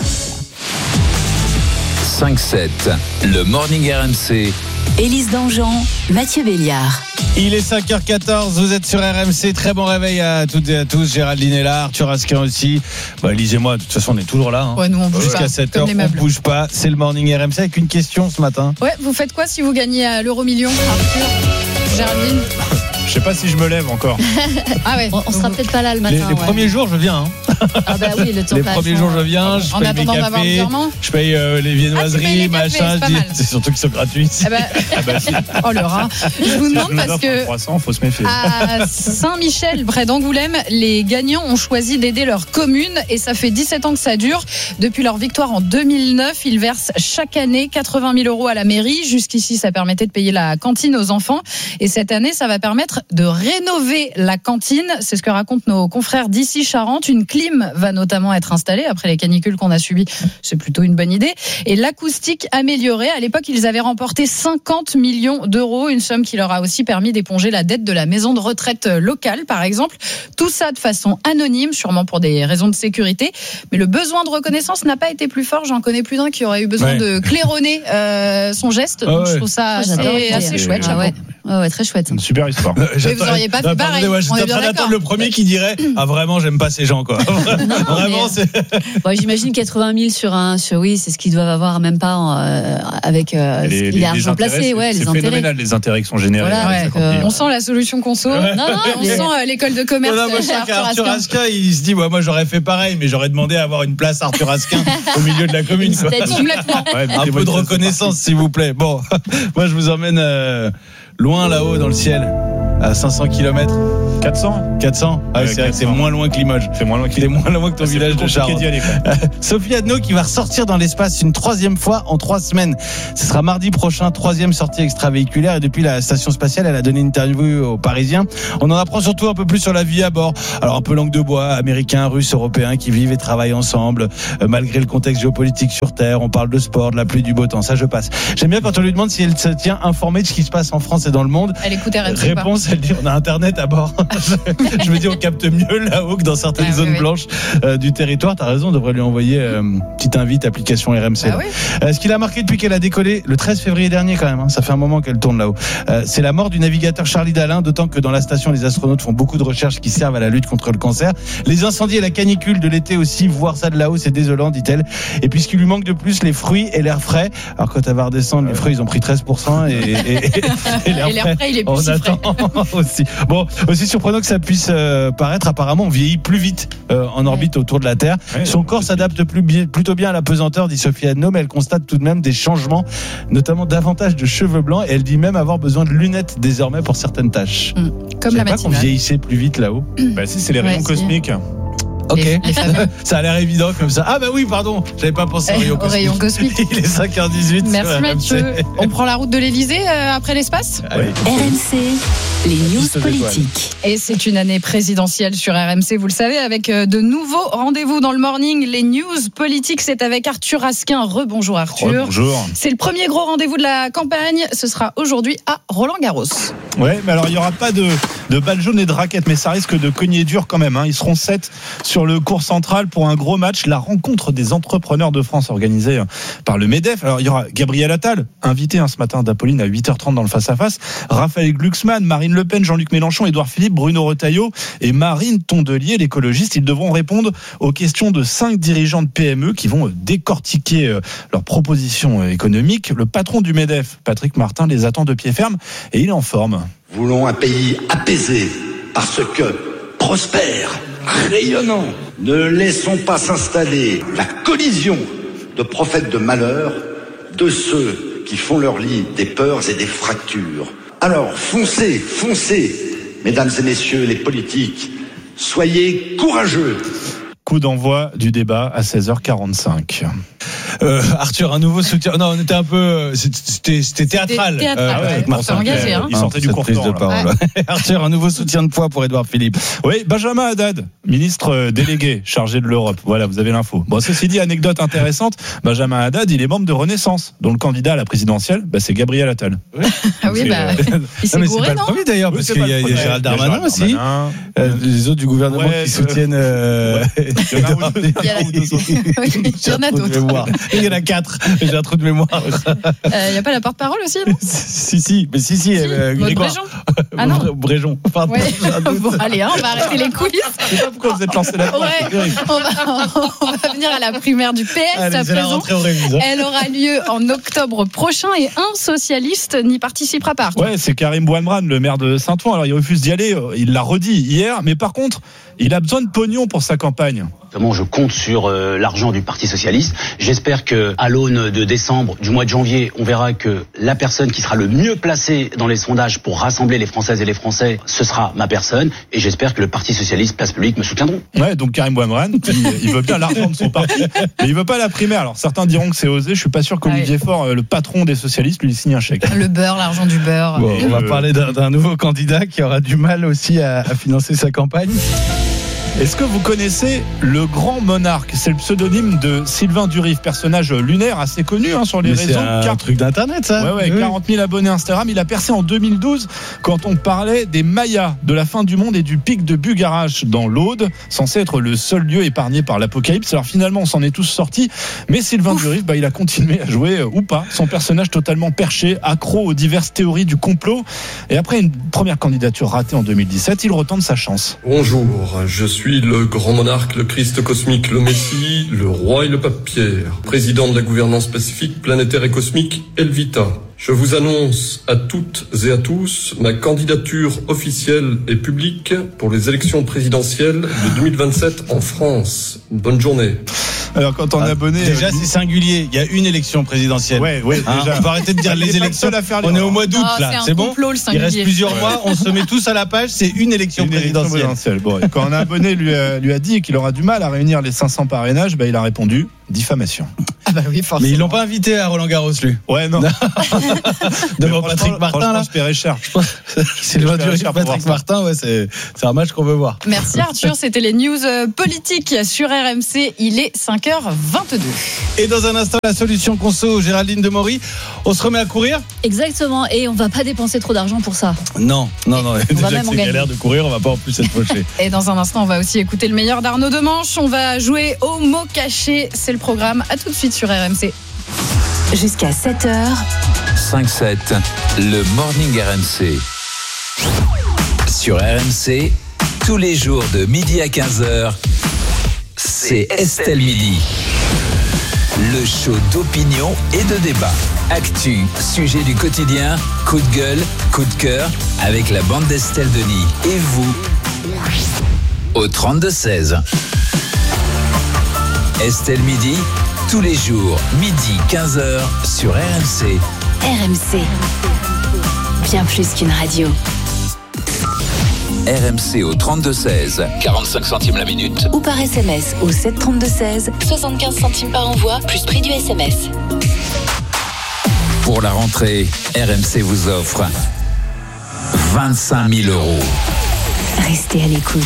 5-7, le morning RMC. Élise Dangean, Mathieu Béliard. Il est 5h14, vous êtes sur RMC, très bon réveil à toutes et à tous. Géraldine est là, Arthur Asquin aussi. Élise et moi, de toute façon, on est toujours là. Ouais, nous on bouge jusqu'à pas. 7h, on bouge pas. C'est le morning RMC avec une question ce matin. Ouais, vous faites quoi si vous gagnez à l'euro million, Arthur? Géraldine? Je sais pas si je me lève encore. Ah ouais. On sera peut-être pas là le matin. Les premiers jours, je viens. Ah bah oui, le temps Les passe. premiers jours, je viens. Je En paye mes attendant d'avoir le cafés, virement. je paye les viennoiseries, les cafés, machin. c'est pas mal. C'est surtout qu'ils sont gratuits. Ah bah, oh le rat. Je vous demande parce que 300, faut se méfier. à Saint-Michel, près d'Angoulême, les gagnants ont choisi d'aider leur commune et ça fait 17 ans que ça dure. Depuis leur victoire en 2009, ils versent chaque année 80 000 euros à la mairie. Jusqu'ici, ça permettait de payer la cantine aux enfants. Et cette année, ça va permettre de rénover la cantine. C'est ce que racontent nos confrères d'ici Charente. Une clim va notamment être installée après les canicules qu'on a subies. C'est plutôt une bonne idée. Et l'acoustique améliorée. À l'époque, ils avaient remporté 50 millions d'euros. Une somme qui leur a aussi permis d'éponger la dette de la maison de retraite locale, par exemple. Tout ça de façon anonyme, sûrement pour des raisons de sécurité. Mais le besoin de reconnaissance n'a pas été plus fort. J'en connais plus d'un qui aurait eu besoin de claironner son geste. Donc je trouve ça assez chouette. Ouais, très chouette. Super histoire. Mais vous auriez pas fait pareil. J'étais en train d'attendre le premier qui dirait vraiment j'aime pas ces gens quoi. Vraiment c'est. Bon, j'imagine 80 000 sur oui, c'est ce qu'ils doivent avoir même pas avec les argent placé, ouais, les intérêts. C'est phénoménal les intérêts qui sont générés. Voilà, on sent la solution conso. On sent l'école de commerce. Arthur Asquin, il se dit moi j'aurais fait pareil, mais j'aurais demandé à avoir une place Arthur Asquin au milieu de la commune. Un peu de reconnaissance s'il vous plaît. Bon, moi je vous emmène loin là-haut dans le ciel, à 500 km. 400 Ah, c'est vrai que c'est moins loin que Limoges. C'est moins loin que ton village de Charente. Sophie Adno qui va ressortir dans l'espace une 3e fois en 3 semaines. Ce sera mardi prochain, 3e sortie extravéhiculaire. Et depuis la station spatiale, elle a donné une interview aux Parisiens. On en apprend surtout un peu plus sur la vie à bord. Alors un peu langue de bois, américains, russes, européens qui vivent et travaillent ensemble malgré le contexte géopolitique sur Terre. On parle de sport, de la pluie, du beau temps. Ça, je passe. J'aime bien quand on lui demande si elle se tient informée de ce qui se passe en France et dans le monde. Elle écoute RMC. Réponse, elle dit on a Internet à bord. Je me dis on capte mieux là-haut que dans certaines zones blanches du territoire. T'as raison, on devrait lui envoyer petite invite application RMC. Ce qu'il a marqué depuis qu'elle a décollé le 13 février dernier quand même, ça fait un moment qu'elle tourne là-haut. C'est la mort du navigateur Charlie Dalin, d'autant que dans la station les astronautes font beaucoup de recherches qui servent à la lutte contre le cancer. Les incendies et la canicule de l'été aussi, voir ça de là-haut c'est désolant, dit-elle. Et puis ce qui lui manque de plus, les fruits et l'air frais. Alors quand elle va redescendre, les fruits ils ont pris 13% et l'air frais, il est plus si frais. Aussi. Bon, aussi surprenant que ça puisse paraître, apparemment on vieillit plus vite en orbite autour de la Terre. Son corps s'adapte plutôt bien à la pesanteur, dit Sophie Adno, mais elle constate tout de même des changements, notamment davantage de cheveux blancs, et elle dit même avoir besoin de lunettes désormais pour certaines tâches. Comme la matinale. Pas qu'on vieillissait plus vite là-haut. Bah si, c'est les rayons cosmiques. Ok, ça a l'air évident comme ça. Ah bah oui, pardon, j'avais pas pensé au rayon cosmique. Il est 5h18. Merci Mathieu. On prend la route de l'Elysée après l'espace. RMC, les news politiques. Et c'est une année présidentielle sur RMC, vous le savez, avec de nouveaux rendez-vous dans le morning. Les news politiques, c'est avec Arthur Asquin. Rebonjour Arthur. Bonjour. C'est le premier gros rendez-vous de la campagne. Ce sera aujourd'hui à Roland-Garros. Ouais, mais alors il n'y aura pas de balles jaunes et de raquettes, mais ça risque de cogner dur quand même. Ils seront 7 sur le court central pour un gros match, la rencontre des entrepreneurs de France organisée par le MEDEF. Alors il y aura Gabriel Attal, invité ce matin d'Apolline à 8h30 dans le face-à-face, Raphaël Glucksmann, Marine Le Pen, Jean-Luc Mélenchon, Édouard Philippe, Bruno Retailleau et Marine Tondelier, l'écologiste. Ils devront répondre aux questions de 5 dirigeants de PME qui vont décortiquer leurs propositions économiques. Le patron du MEDEF, Patrick Martin, les attend de pied ferme et il est en forme. Voulons un pays apaisé parce que prospère, rayonnant. Ne laissons pas s'installer la collision de prophètes de malheur de ceux qui font leur lit des peurs et des fractures. Alors foncez, mesdames et messieurs les politiques, soyez courageux. Coup d'envoi du débat à 16h45. Arthur, un nouveau soutien. Non, on était un peu. C'était théâtral. Engagé, il sortait du court temps. Arthur, un nouveau soutien de poids pour Édouard Philippe. Oui, Benjamin Haddad, ministre délégué chargé de l'Europe. Voilà, vous avez l'info. Bon, ceci dit, anecdote intéressante. Benjamin Haddad, il est membre de Renaissance, dont le candidat à la présidentielle, c'est Gabriel Attal. Ah oui, il s'est gouré, c'est pas le premier d'ailleurs, parce qu'il y a Gérald Darmanin aussi. Les autres du gouvernement qui soutiennent. Il y en a ou deux. soir. Il y en a 4. J'ai un trou de mémoire. Il n'y a pas la porte-parole aussi, non? Si. Maud Grégoire. Bréjon. Ah non. Bréjon. Pardon. Ouais. Bon, allez, on va arrêter les quiz. Je sais pas pourquoi vous êtes lancé là-dedans. Ouais. On va venir à la primaire du PS Allez, à c'est la présent. rentrée au révision. Elle aura lieu en octobre prochain et un socialiste n'y participera pas. Ouais, c'est Karim Bouamran, le maire de Saint-Ouen. Alors, il refuse d'y aller. Il l'a redit hier. Mais par contre, il a besoin de pognon pour sa campagne. Comment je compte sur l'argent du Parti socialiste. J'espère que à l'aune de décembre, du mois de janvier, on verra que la personne qui sera le mieux placée dans les sondages pour rassembler les Françaises et les Français, ce sera ma personne. Et j'espère que le Parti socialiste, Place Publique, me soutiendront. Ouais, donc Karim Bouamran, il veut bien l'argent de son parti, mais il veut pas la primaire. Alors certains diront que c'est osé. Je suis pas sûr qu'Olivier Faure, le patron des socialistes, lui signe un chèque. Le beurre, l'argent du beurre. Bon, on va parler d'un nouveau candidat qui aura du mal aussi à financer sa campagne. Est-ce que vous connaissez le Grand Monarque? C'est le pseudonyme de Sylvain Duriff, personnage lunaire assez connu sur les réseaux. C'est un truc d'internet, ça. Ouais, 40 000 abonnés Instagram. Il a percé en 2012 quand on parlait des Mayas, de la fin du monde et du pic de Bugarach dans l'Aude, censé être le seul lieu épargné par l'apocalypse. Alors finalement, on s'en est tous sortis. Mais Sylvain Duriff, il a continué à jouer, ou pas, son personnage totalement perché, accro aux diverses théories du complot. Et après une première candidature ratée en 2017, il retente sa chance. Bonjour, je suis le grand monarque, le Christ cosmique, le Messie, le roi et le pape Pierre, président de la gouvernance pacifique, planétaire et cosmique, Elvita. Je vous annonce à toutes et à tous ma candidature officielle et publique pour les élections présidentielles de 2027 en France. Bonne journée. Alors quand on est abonné... Déjà, c'est singulier. Il y a une élection présidentielle. Ouais, déjà. On va arrêter de dire les élections. On est au mois d'août, là. C'est bon. Complot, Il reste plusieurs mois. On se met tous à la page. C'est une élection présidentielle. Bon, quand un abonné lui a dit qu'il aura du mal à réunir les 500 parrainages, il a répondu diffamation. Ah bah oui, forcément. Mais ils l'ont pas invité à Roland Garros, lui. Ouais, non. Devant Patrick Martin, là. Je paierais cher. C'est le Duriff, Patrick Martin, ouais, c'est un match qu'on veut voir. Merci Arthur, c'était les news politiques sur RMC. Il est 5h22. Et dans un instant, la solution conso, Géraldine Demory. On se remet à courir? Exactement. Et on va pas dépenser trop d'argent pour ça. Non. Déjà même que en c'est gagner. galère de courir, on va pas en plus être fauché. Et dans un instant, on va aussi écouter le meilleur d'Arnaud Demanche. On va jouer au mot caché. C'est le programme. À tout de suite sur RMC. Jusqu'à 7h. 5-7, le Morning RMC. Sur RMC, tous les jours de midi à 15h, c'est Estelle Midi. Le show d'opinion et de débat. Actu, sujet du quotidien, coup de gueule, coup de cœur, avec la bande d'Estelle Denis. Et vous, au 32-16. Estelle Midi, tous les jours, midi 15h sur RMC. RMC. Bien plus qu'une radio. RMC au 32-16, 45 centimes la minute. Ou par SMS au 732-16, 75 centimes par envoi, plus prix du SMS. Pour la rentrée, RMC vous offre 25 000 euros. Restez à l'écoute.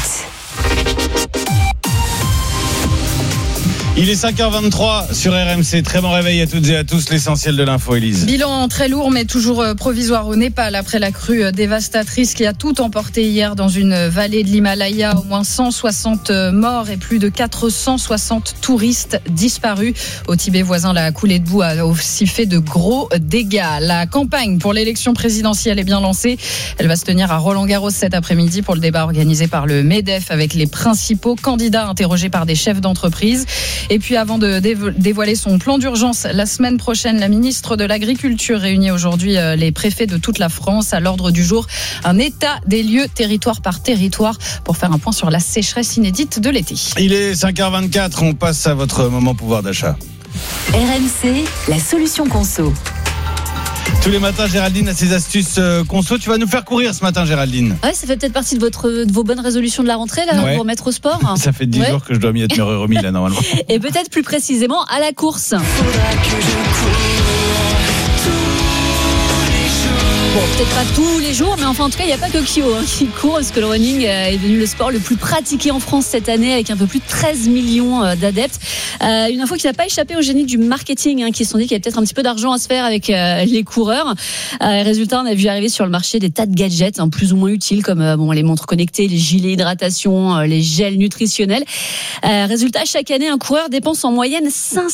Il est 5h23 sur RMC. Très bon réveil à toutes et à tous. L'essentiel de l'info, Élise. Bilan très lourd, mais toujours provisoire au Népal après la crue dévastatrice qui a tout emporté hier dans une vallée de l'Himalaya. Au moins 160 morts et plus de 460 touristes disparus. Au Tibet voisin, la coulée de boue a aussi fait de gros dégâts. La campagne pour l'élection présidentielle est bien lancée. Elle va se tenir à Roland-Garros cet après-midi pour le débat organisé par le MEDEF avec les principaux candidats interrogés par des chefs d'entreprise. Et puis avant de dévoiler son plan d'urgence la semaine prochaine, la ministre de l'Agriculture réunit aujourd'hui les préfets de toute la France. À l'ordre du jour, un état des lieux territoire par territoire pour faire un point sur la sécheresse inédite de l'été. Il est 5h24, on passe à votre moment pouvoir d'achat. RMC, la solution conso. Tous les matins, Géraldine a ses astuces conso. Tu vas nous faire courir ce matin, Géraldine. Ouais, ça fait peut-être partie de vos bonnes résolutions de la rentrée, là, pour remettre au sport. Ça fait 10 jours que je dois m'y être remis, là, normalement. Et peut-être plus précisément à la course. Bon, peut-être pas tous les jours, mais enfin en tout cas, il n'y a pas que Kyo qui court, parce que le running est devenu le sport le plus pratiqué en France cette année, avec un peu plus de 13 millions d'adeptes. Une info qui n'a pas échappé au génie du marketing, qui se sont dit qu'il y avait peut-être un petit peu d'argent à se faire avec les coureurs. Résultat, on a vu arriver sur le marché des tas de gadgets plus ou moins utiles, comme les montres connectées, les gilets hydratation, les gels nutritionnels. Résultat, chaque année, un coureur dépense en moyenne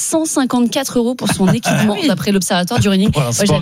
554 € pour son équipement, d'après l'Observatoire du running.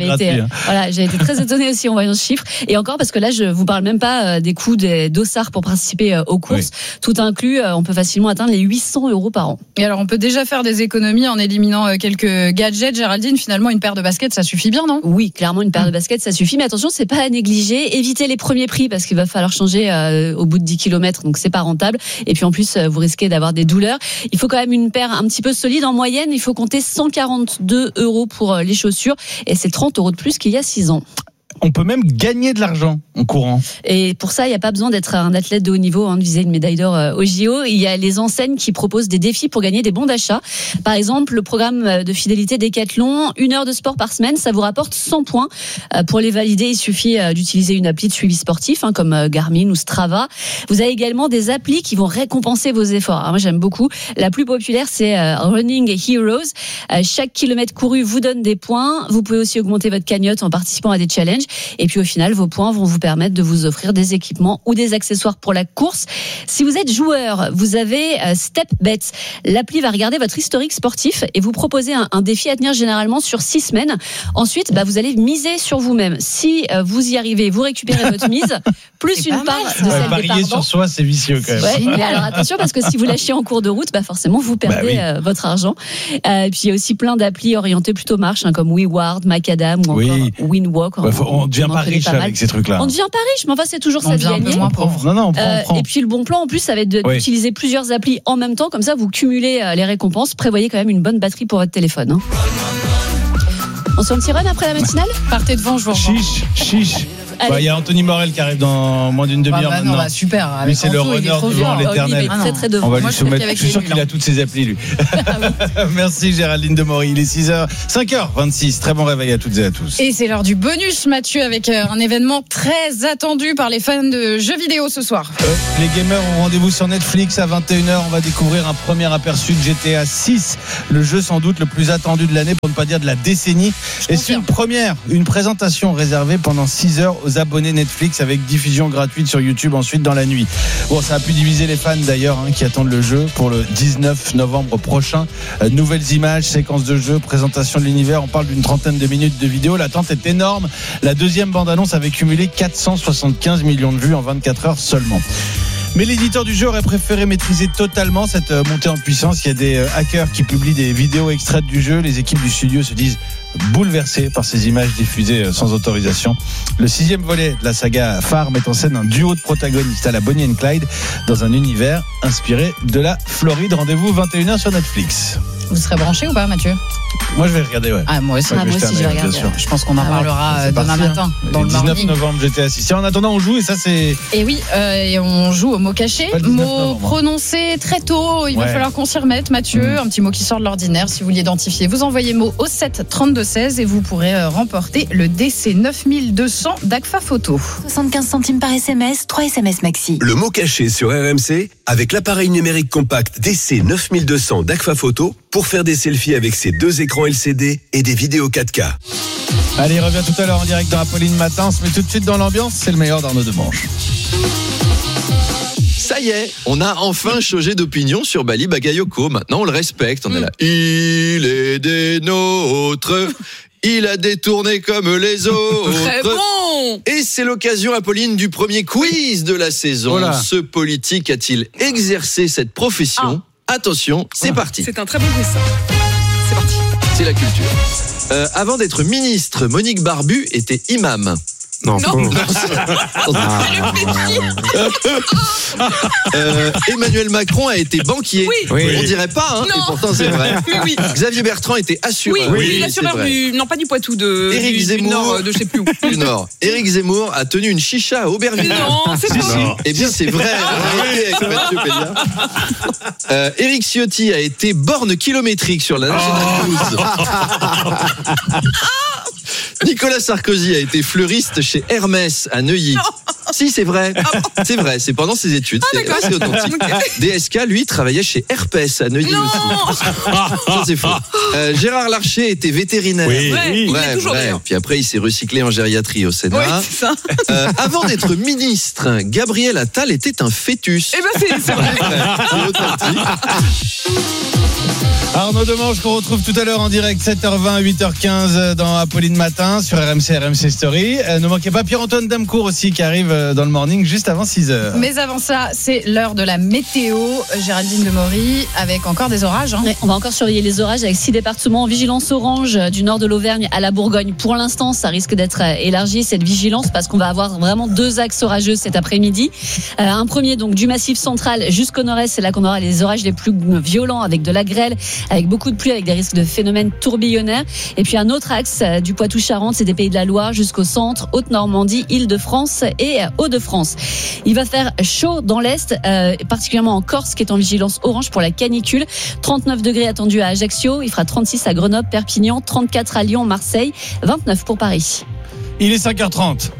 J'ai été très étonnée aussi en voyant ce chiffre. Et encore, parce que là, je vous parle même pas des coûts des dossards pour participer aux courses. Oui. Tout inclus, on peut facilement atteindre les 800 € par an. Et alors, on peut déjà faire des économies en éliminant quelques gadgets. Géraldine, finalement, une paire de baskets, ça suffit bien, non ? Oui, clairement, une paire de baskets, ça suffit. Mais attention, c'est pas à négliger. Évitez les premiers prix, parce qu'il va falloir changer au bout de 10 km, donc c'est pas rentable. Et puis en plus, vous risquez d'avoir des douleurs. Il faut quand même une paire un petit peu solide. En moyenne, il faut compter 142 € pour les chaussures. Et c'est 30 € de plus qu'il y a 6 ans. On peut même gagner de l'argent en courant. Et pour ça, il n'y a pas besoin d'être un athlète de haut niveau, de viser une médaille d'or au JO. Il y a les enseignes qui proposent des défis pour gagner des bons d'achat. Par exemple, le programme de fidélité Decathlon, 1 heure de sport par semaine, ça vous rapporte 100 points. Pour les valider, il suffit d'utiliser une appli de suivi sportif, comme Garmin ou Strava. Vous avez également des applis qui vont récompenser vos efforts. Alors moi, j'aime beaucoup. La plus populaire, c'est Running Heroes. Chaque kilomètre couru vous donne des points. Vous pouvez aussi augmenter votre cagnotte en participant à des challenges. Et puis au final, vos points vont vous permettre de vous offrir des équipements ou des accessoires pour la course. Si vous êtes joueur, vous avez StepBet. L'appli va regarder votre historique sportif et vous proposer un défi à tenir généralement sur 6 semaines. Ensuite, vous allez miser sur vous-même. Si vous y arrivez, vous récupérez votre mise, plus une part de celle des pardons. Parier sur soi, c'est vicieux quand même. Ouais, mais alors attention, parce que si vous lâchez en cours de route, forcément, vous perdez votre argent. Et puis il y a aussi plein d'applis orientées plutôt marche, comme WeWard, Macadam ou encore Winwalk. On devient pas riche avec ces trucs-là. On devient pas riche, mais c'est toujours ça de gagner. Non, on prend. Et puis le bon plan, en plus, ça va être d'utiliser plusieurs applis en même temps. Comme ça, vous cumulez les récompenses. Prévoyez quand même une bonne batterie pour votre téléphone. On se petit run après la matinale ? Partez devant, je vous revois. Chiche. Il y a Anthony Morel qui arrive dans moins d'une demi-heure maintenant. Non, super. Lui, c'est le runner devant l'éternel. Très devant. On va lui soumettre. Je suis sûr qu'il a toutes ses applis, lui. Merci Géraldine Demory. Il est 5h26. Très bon réveil à toutes et à tous. Et c'est l'heure du bonus, Mathieu, avec un événement très attendu par les fans de jeux vidéo ce soir. Les gamers ont rendez-vous sur Netflix à 21h. On va découvrir un premier aperçu de GTA 6, le jeu sans doute le plus attendu de l'année, pour ne pas dire de la décennie. Et c'est une présentation réservée pendant 6 heures aux abonnés Netflix, avec diffusion gratuite sur YouTube ensuite dans la nuit. Bon, ça a pu diviser les fans d'ailleurs, qui attendent le jeu pour le 19 novembre prochain. Nouvelles images, séquences de jeu, présentation de l'univers. On parle d'une trentaine de minutes de vidéo. L'attente est énorme. La deuxième bande-annonce avait cumulé 475 millions de vues en 24 heures seulement. Mais l'éditeur du jeu aurait préféré maîtriser totalement cette montée en puissance. Il y a des hackers qui publient des vidéos extraites du jeu. Les équipes du studio se disent bouleversées par ces images diffusées sans autorisation. Le 6e volet de la saga phare met en scène un duo de protagonistes à la Bonnie and Clyde dans un univers inspiré de la Floride. Rendez-vous 21h sur Netflix. Vous serez branché ou pas, Mathieu ? Moi, je vais regarder, moi aussi, je vais regarder. Je pense qu'on en parlera demain matin dans le 19 novembre, GTA 6. En attendant, on joue et ça, c'est... Et oui, et on joue au mot caché, mot prononcé très tôt. Il va falloir qu'on s'y remette, Mathieu. Un petit mot qui sort de l'ordinaire. Si vous l'identifiez, vous envoyez mot au 7 32 16 et vous pourrez remporter le DC 9200 d'Agfa Photo. 75 centimes par SMS, 3 SMS maxi. Le mot caché sur RMC avec l'appareil numérique compact DC 9200 d'Agfa Photo pour faire des selfies avec ses 2 écrans LCD et des vidéos 4K. Allez, il revient tout à l'heure en direct dans Apolline Matin. On se met tout de suite dans l'ambiance. C'est le meilleur d'Arnaud Demanche. Ça y est, on a enfin changé d'opinion sur Bali Bagayoko. Maintenant, on le respecte. On est là. Il est des nôtres. Il a détourné comme les autres. Très bon. Et c'est l'occasion, Apolline, du premier quiz de la saison. Voilà. Ce politique a-t-il exercé cette profession ? Attention, c'est parti. C'est un très bon quiz, ça. C'est parti. C'est la culture. Avant d'être ministre, Monique Barbu était imam. Non. Emmanuel Macron a été banquier. Oui. On dirait pas, et pourtant c'est vrai. Oui. Xavier Bertrand était assureur. Oui, l'assureur pas du Poitou, Éric Zemmour, du Nord, de je sais plus où. Du Nord. Éric Zemmour a tenu une chicha à Aubervilliers. Non, c'est pas. Eh bien, c'est vrai. Avec Mathieu Pédia. Éric Ciotti a été borne kilométrique sur la National Cruise. Nicolas Sarkozy a été fleuriste chez Hermès à Neuilly. Si, c'est vrai. C'est vrai, c'est pendant ses études. C'est authentique. DSK, lui, travaillait chez Herpès à Neuilly aussi. Ça, c'est faux. Gérard Larcher était vétérinaire. Oui. Il est toujours d'ailleurs. Puis après, il s'est recyclé en gériatrie au Sénat. Oui, c'est ça. Avant d'être ministre, Gabriel Attal était un fœtus. Eh ben, c'est vrai. C'est authentique. Arnaud Demange qu'on retrouve tout à l'heure en direct 7h20, 8h15 dans Apolline Matin sur RMC Story. Ne manquez pas Pierre-Antoine Damcourt aussi qui arrive dans le morning juste avant 6h. Mais avant ça, c'est l'heure de la météo. Géraldine Demory avec encore des orages. Ouais, on va encore surveiller les orages avec 6 départements en vigilance orange du nord de l'Auvergne à la Bourgogne. Pour l'instant, ça risque d'être élargi cette vigilance parce qu'on va avoir vraiment 2 axes orageux cet après-midi. Un premier donc du massif central jusqu'au nord-est, c'est là qu'on aura les orages les plus violents avec de la grêle, avec beaucoup de pluie, avec des risques de phénomènes tourbillonnaires. Et puis un autre axe du Poitou-Charentes, c'est des Pays de la Loire jusqu'au centre, Haute-Normandie, Île-de-France et Hauts-de-France. Il va faire chaud dans l'Est, particulièrement en Corse qui est en vigilance orange pour la canicule. 39 degrés attendus à Ajaccio, il fera 36 à Grenoble, Perpignan, 34 à Lyon, Marseille, 29 pour Paris. Il est 5h30.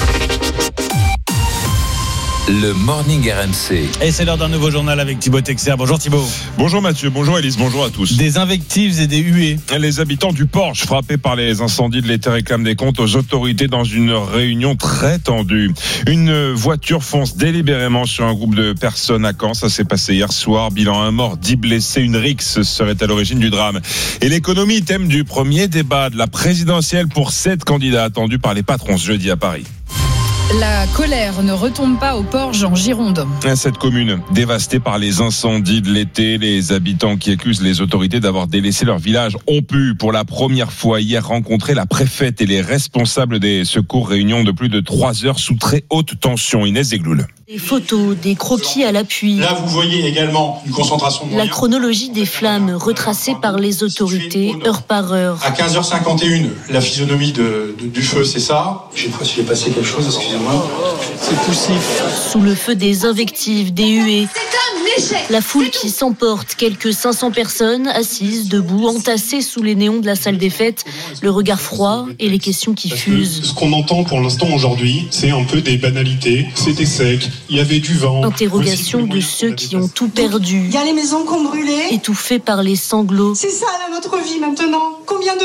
Le Morning RMC. Et c'est l'heure d'un nouveau journal avec Thibaut Texer. Bonjour Thibaut. Bonjour Mathieu, bonjour Élise, bonjour à tous. Des invectives et des huées. Les habitants du Porche frappés par les incendies de l'été réclament des comptes aux autorités dans une réunion très tendue. Une voiture fonce délibérément sur un groupe de personnes à Caen. Ça s'est passé hier soir. Bilan 1 mort, 10 blessés. Une rixe serait à l'origine du drame. Et l'économie, thème du premier débat de la présidentielle pour 7 candidats attendus par les patrons ce jeudi à Paris. La colère ne retombe pas au Porge en Gironde. Cette commune dévastée par les incendies de l'été, les habitants qui accusent les autorités d'avoir délaissé leur village ont pu pour la première fois hier rencontrer la préfète et les responsables des secours. Réunion de plus de 3 heures sous très haute tension. Inès Zegloul. Des photos, des croquis à l'appui. Là, vous voyez également une concentration de moyens. La chronologie des flammes retracée par les autorités heure par heure. À 15h51, la physionomie du feu, c'est ça. Je sais pas s'il est passé quelque chose, excusez-moi. C'est poussif. Sous le feu des invectives, des huées. La foule qui s'emporte, quelques 500 personnes assises, debout, entassées sous les néons de la salle des fêtes, le regard froid et les questions qui fusent. Ce qu'on entend pour l'instant aujourd'hui, c'est un peu des banalités. C'était sec, il y avait du vent. Interrogation de ceux qui ont tout perdu. Il y a les maisons qu'on brûlait. Étouffés par les sanglots. C'est ça là notre vie maintenant. Combien de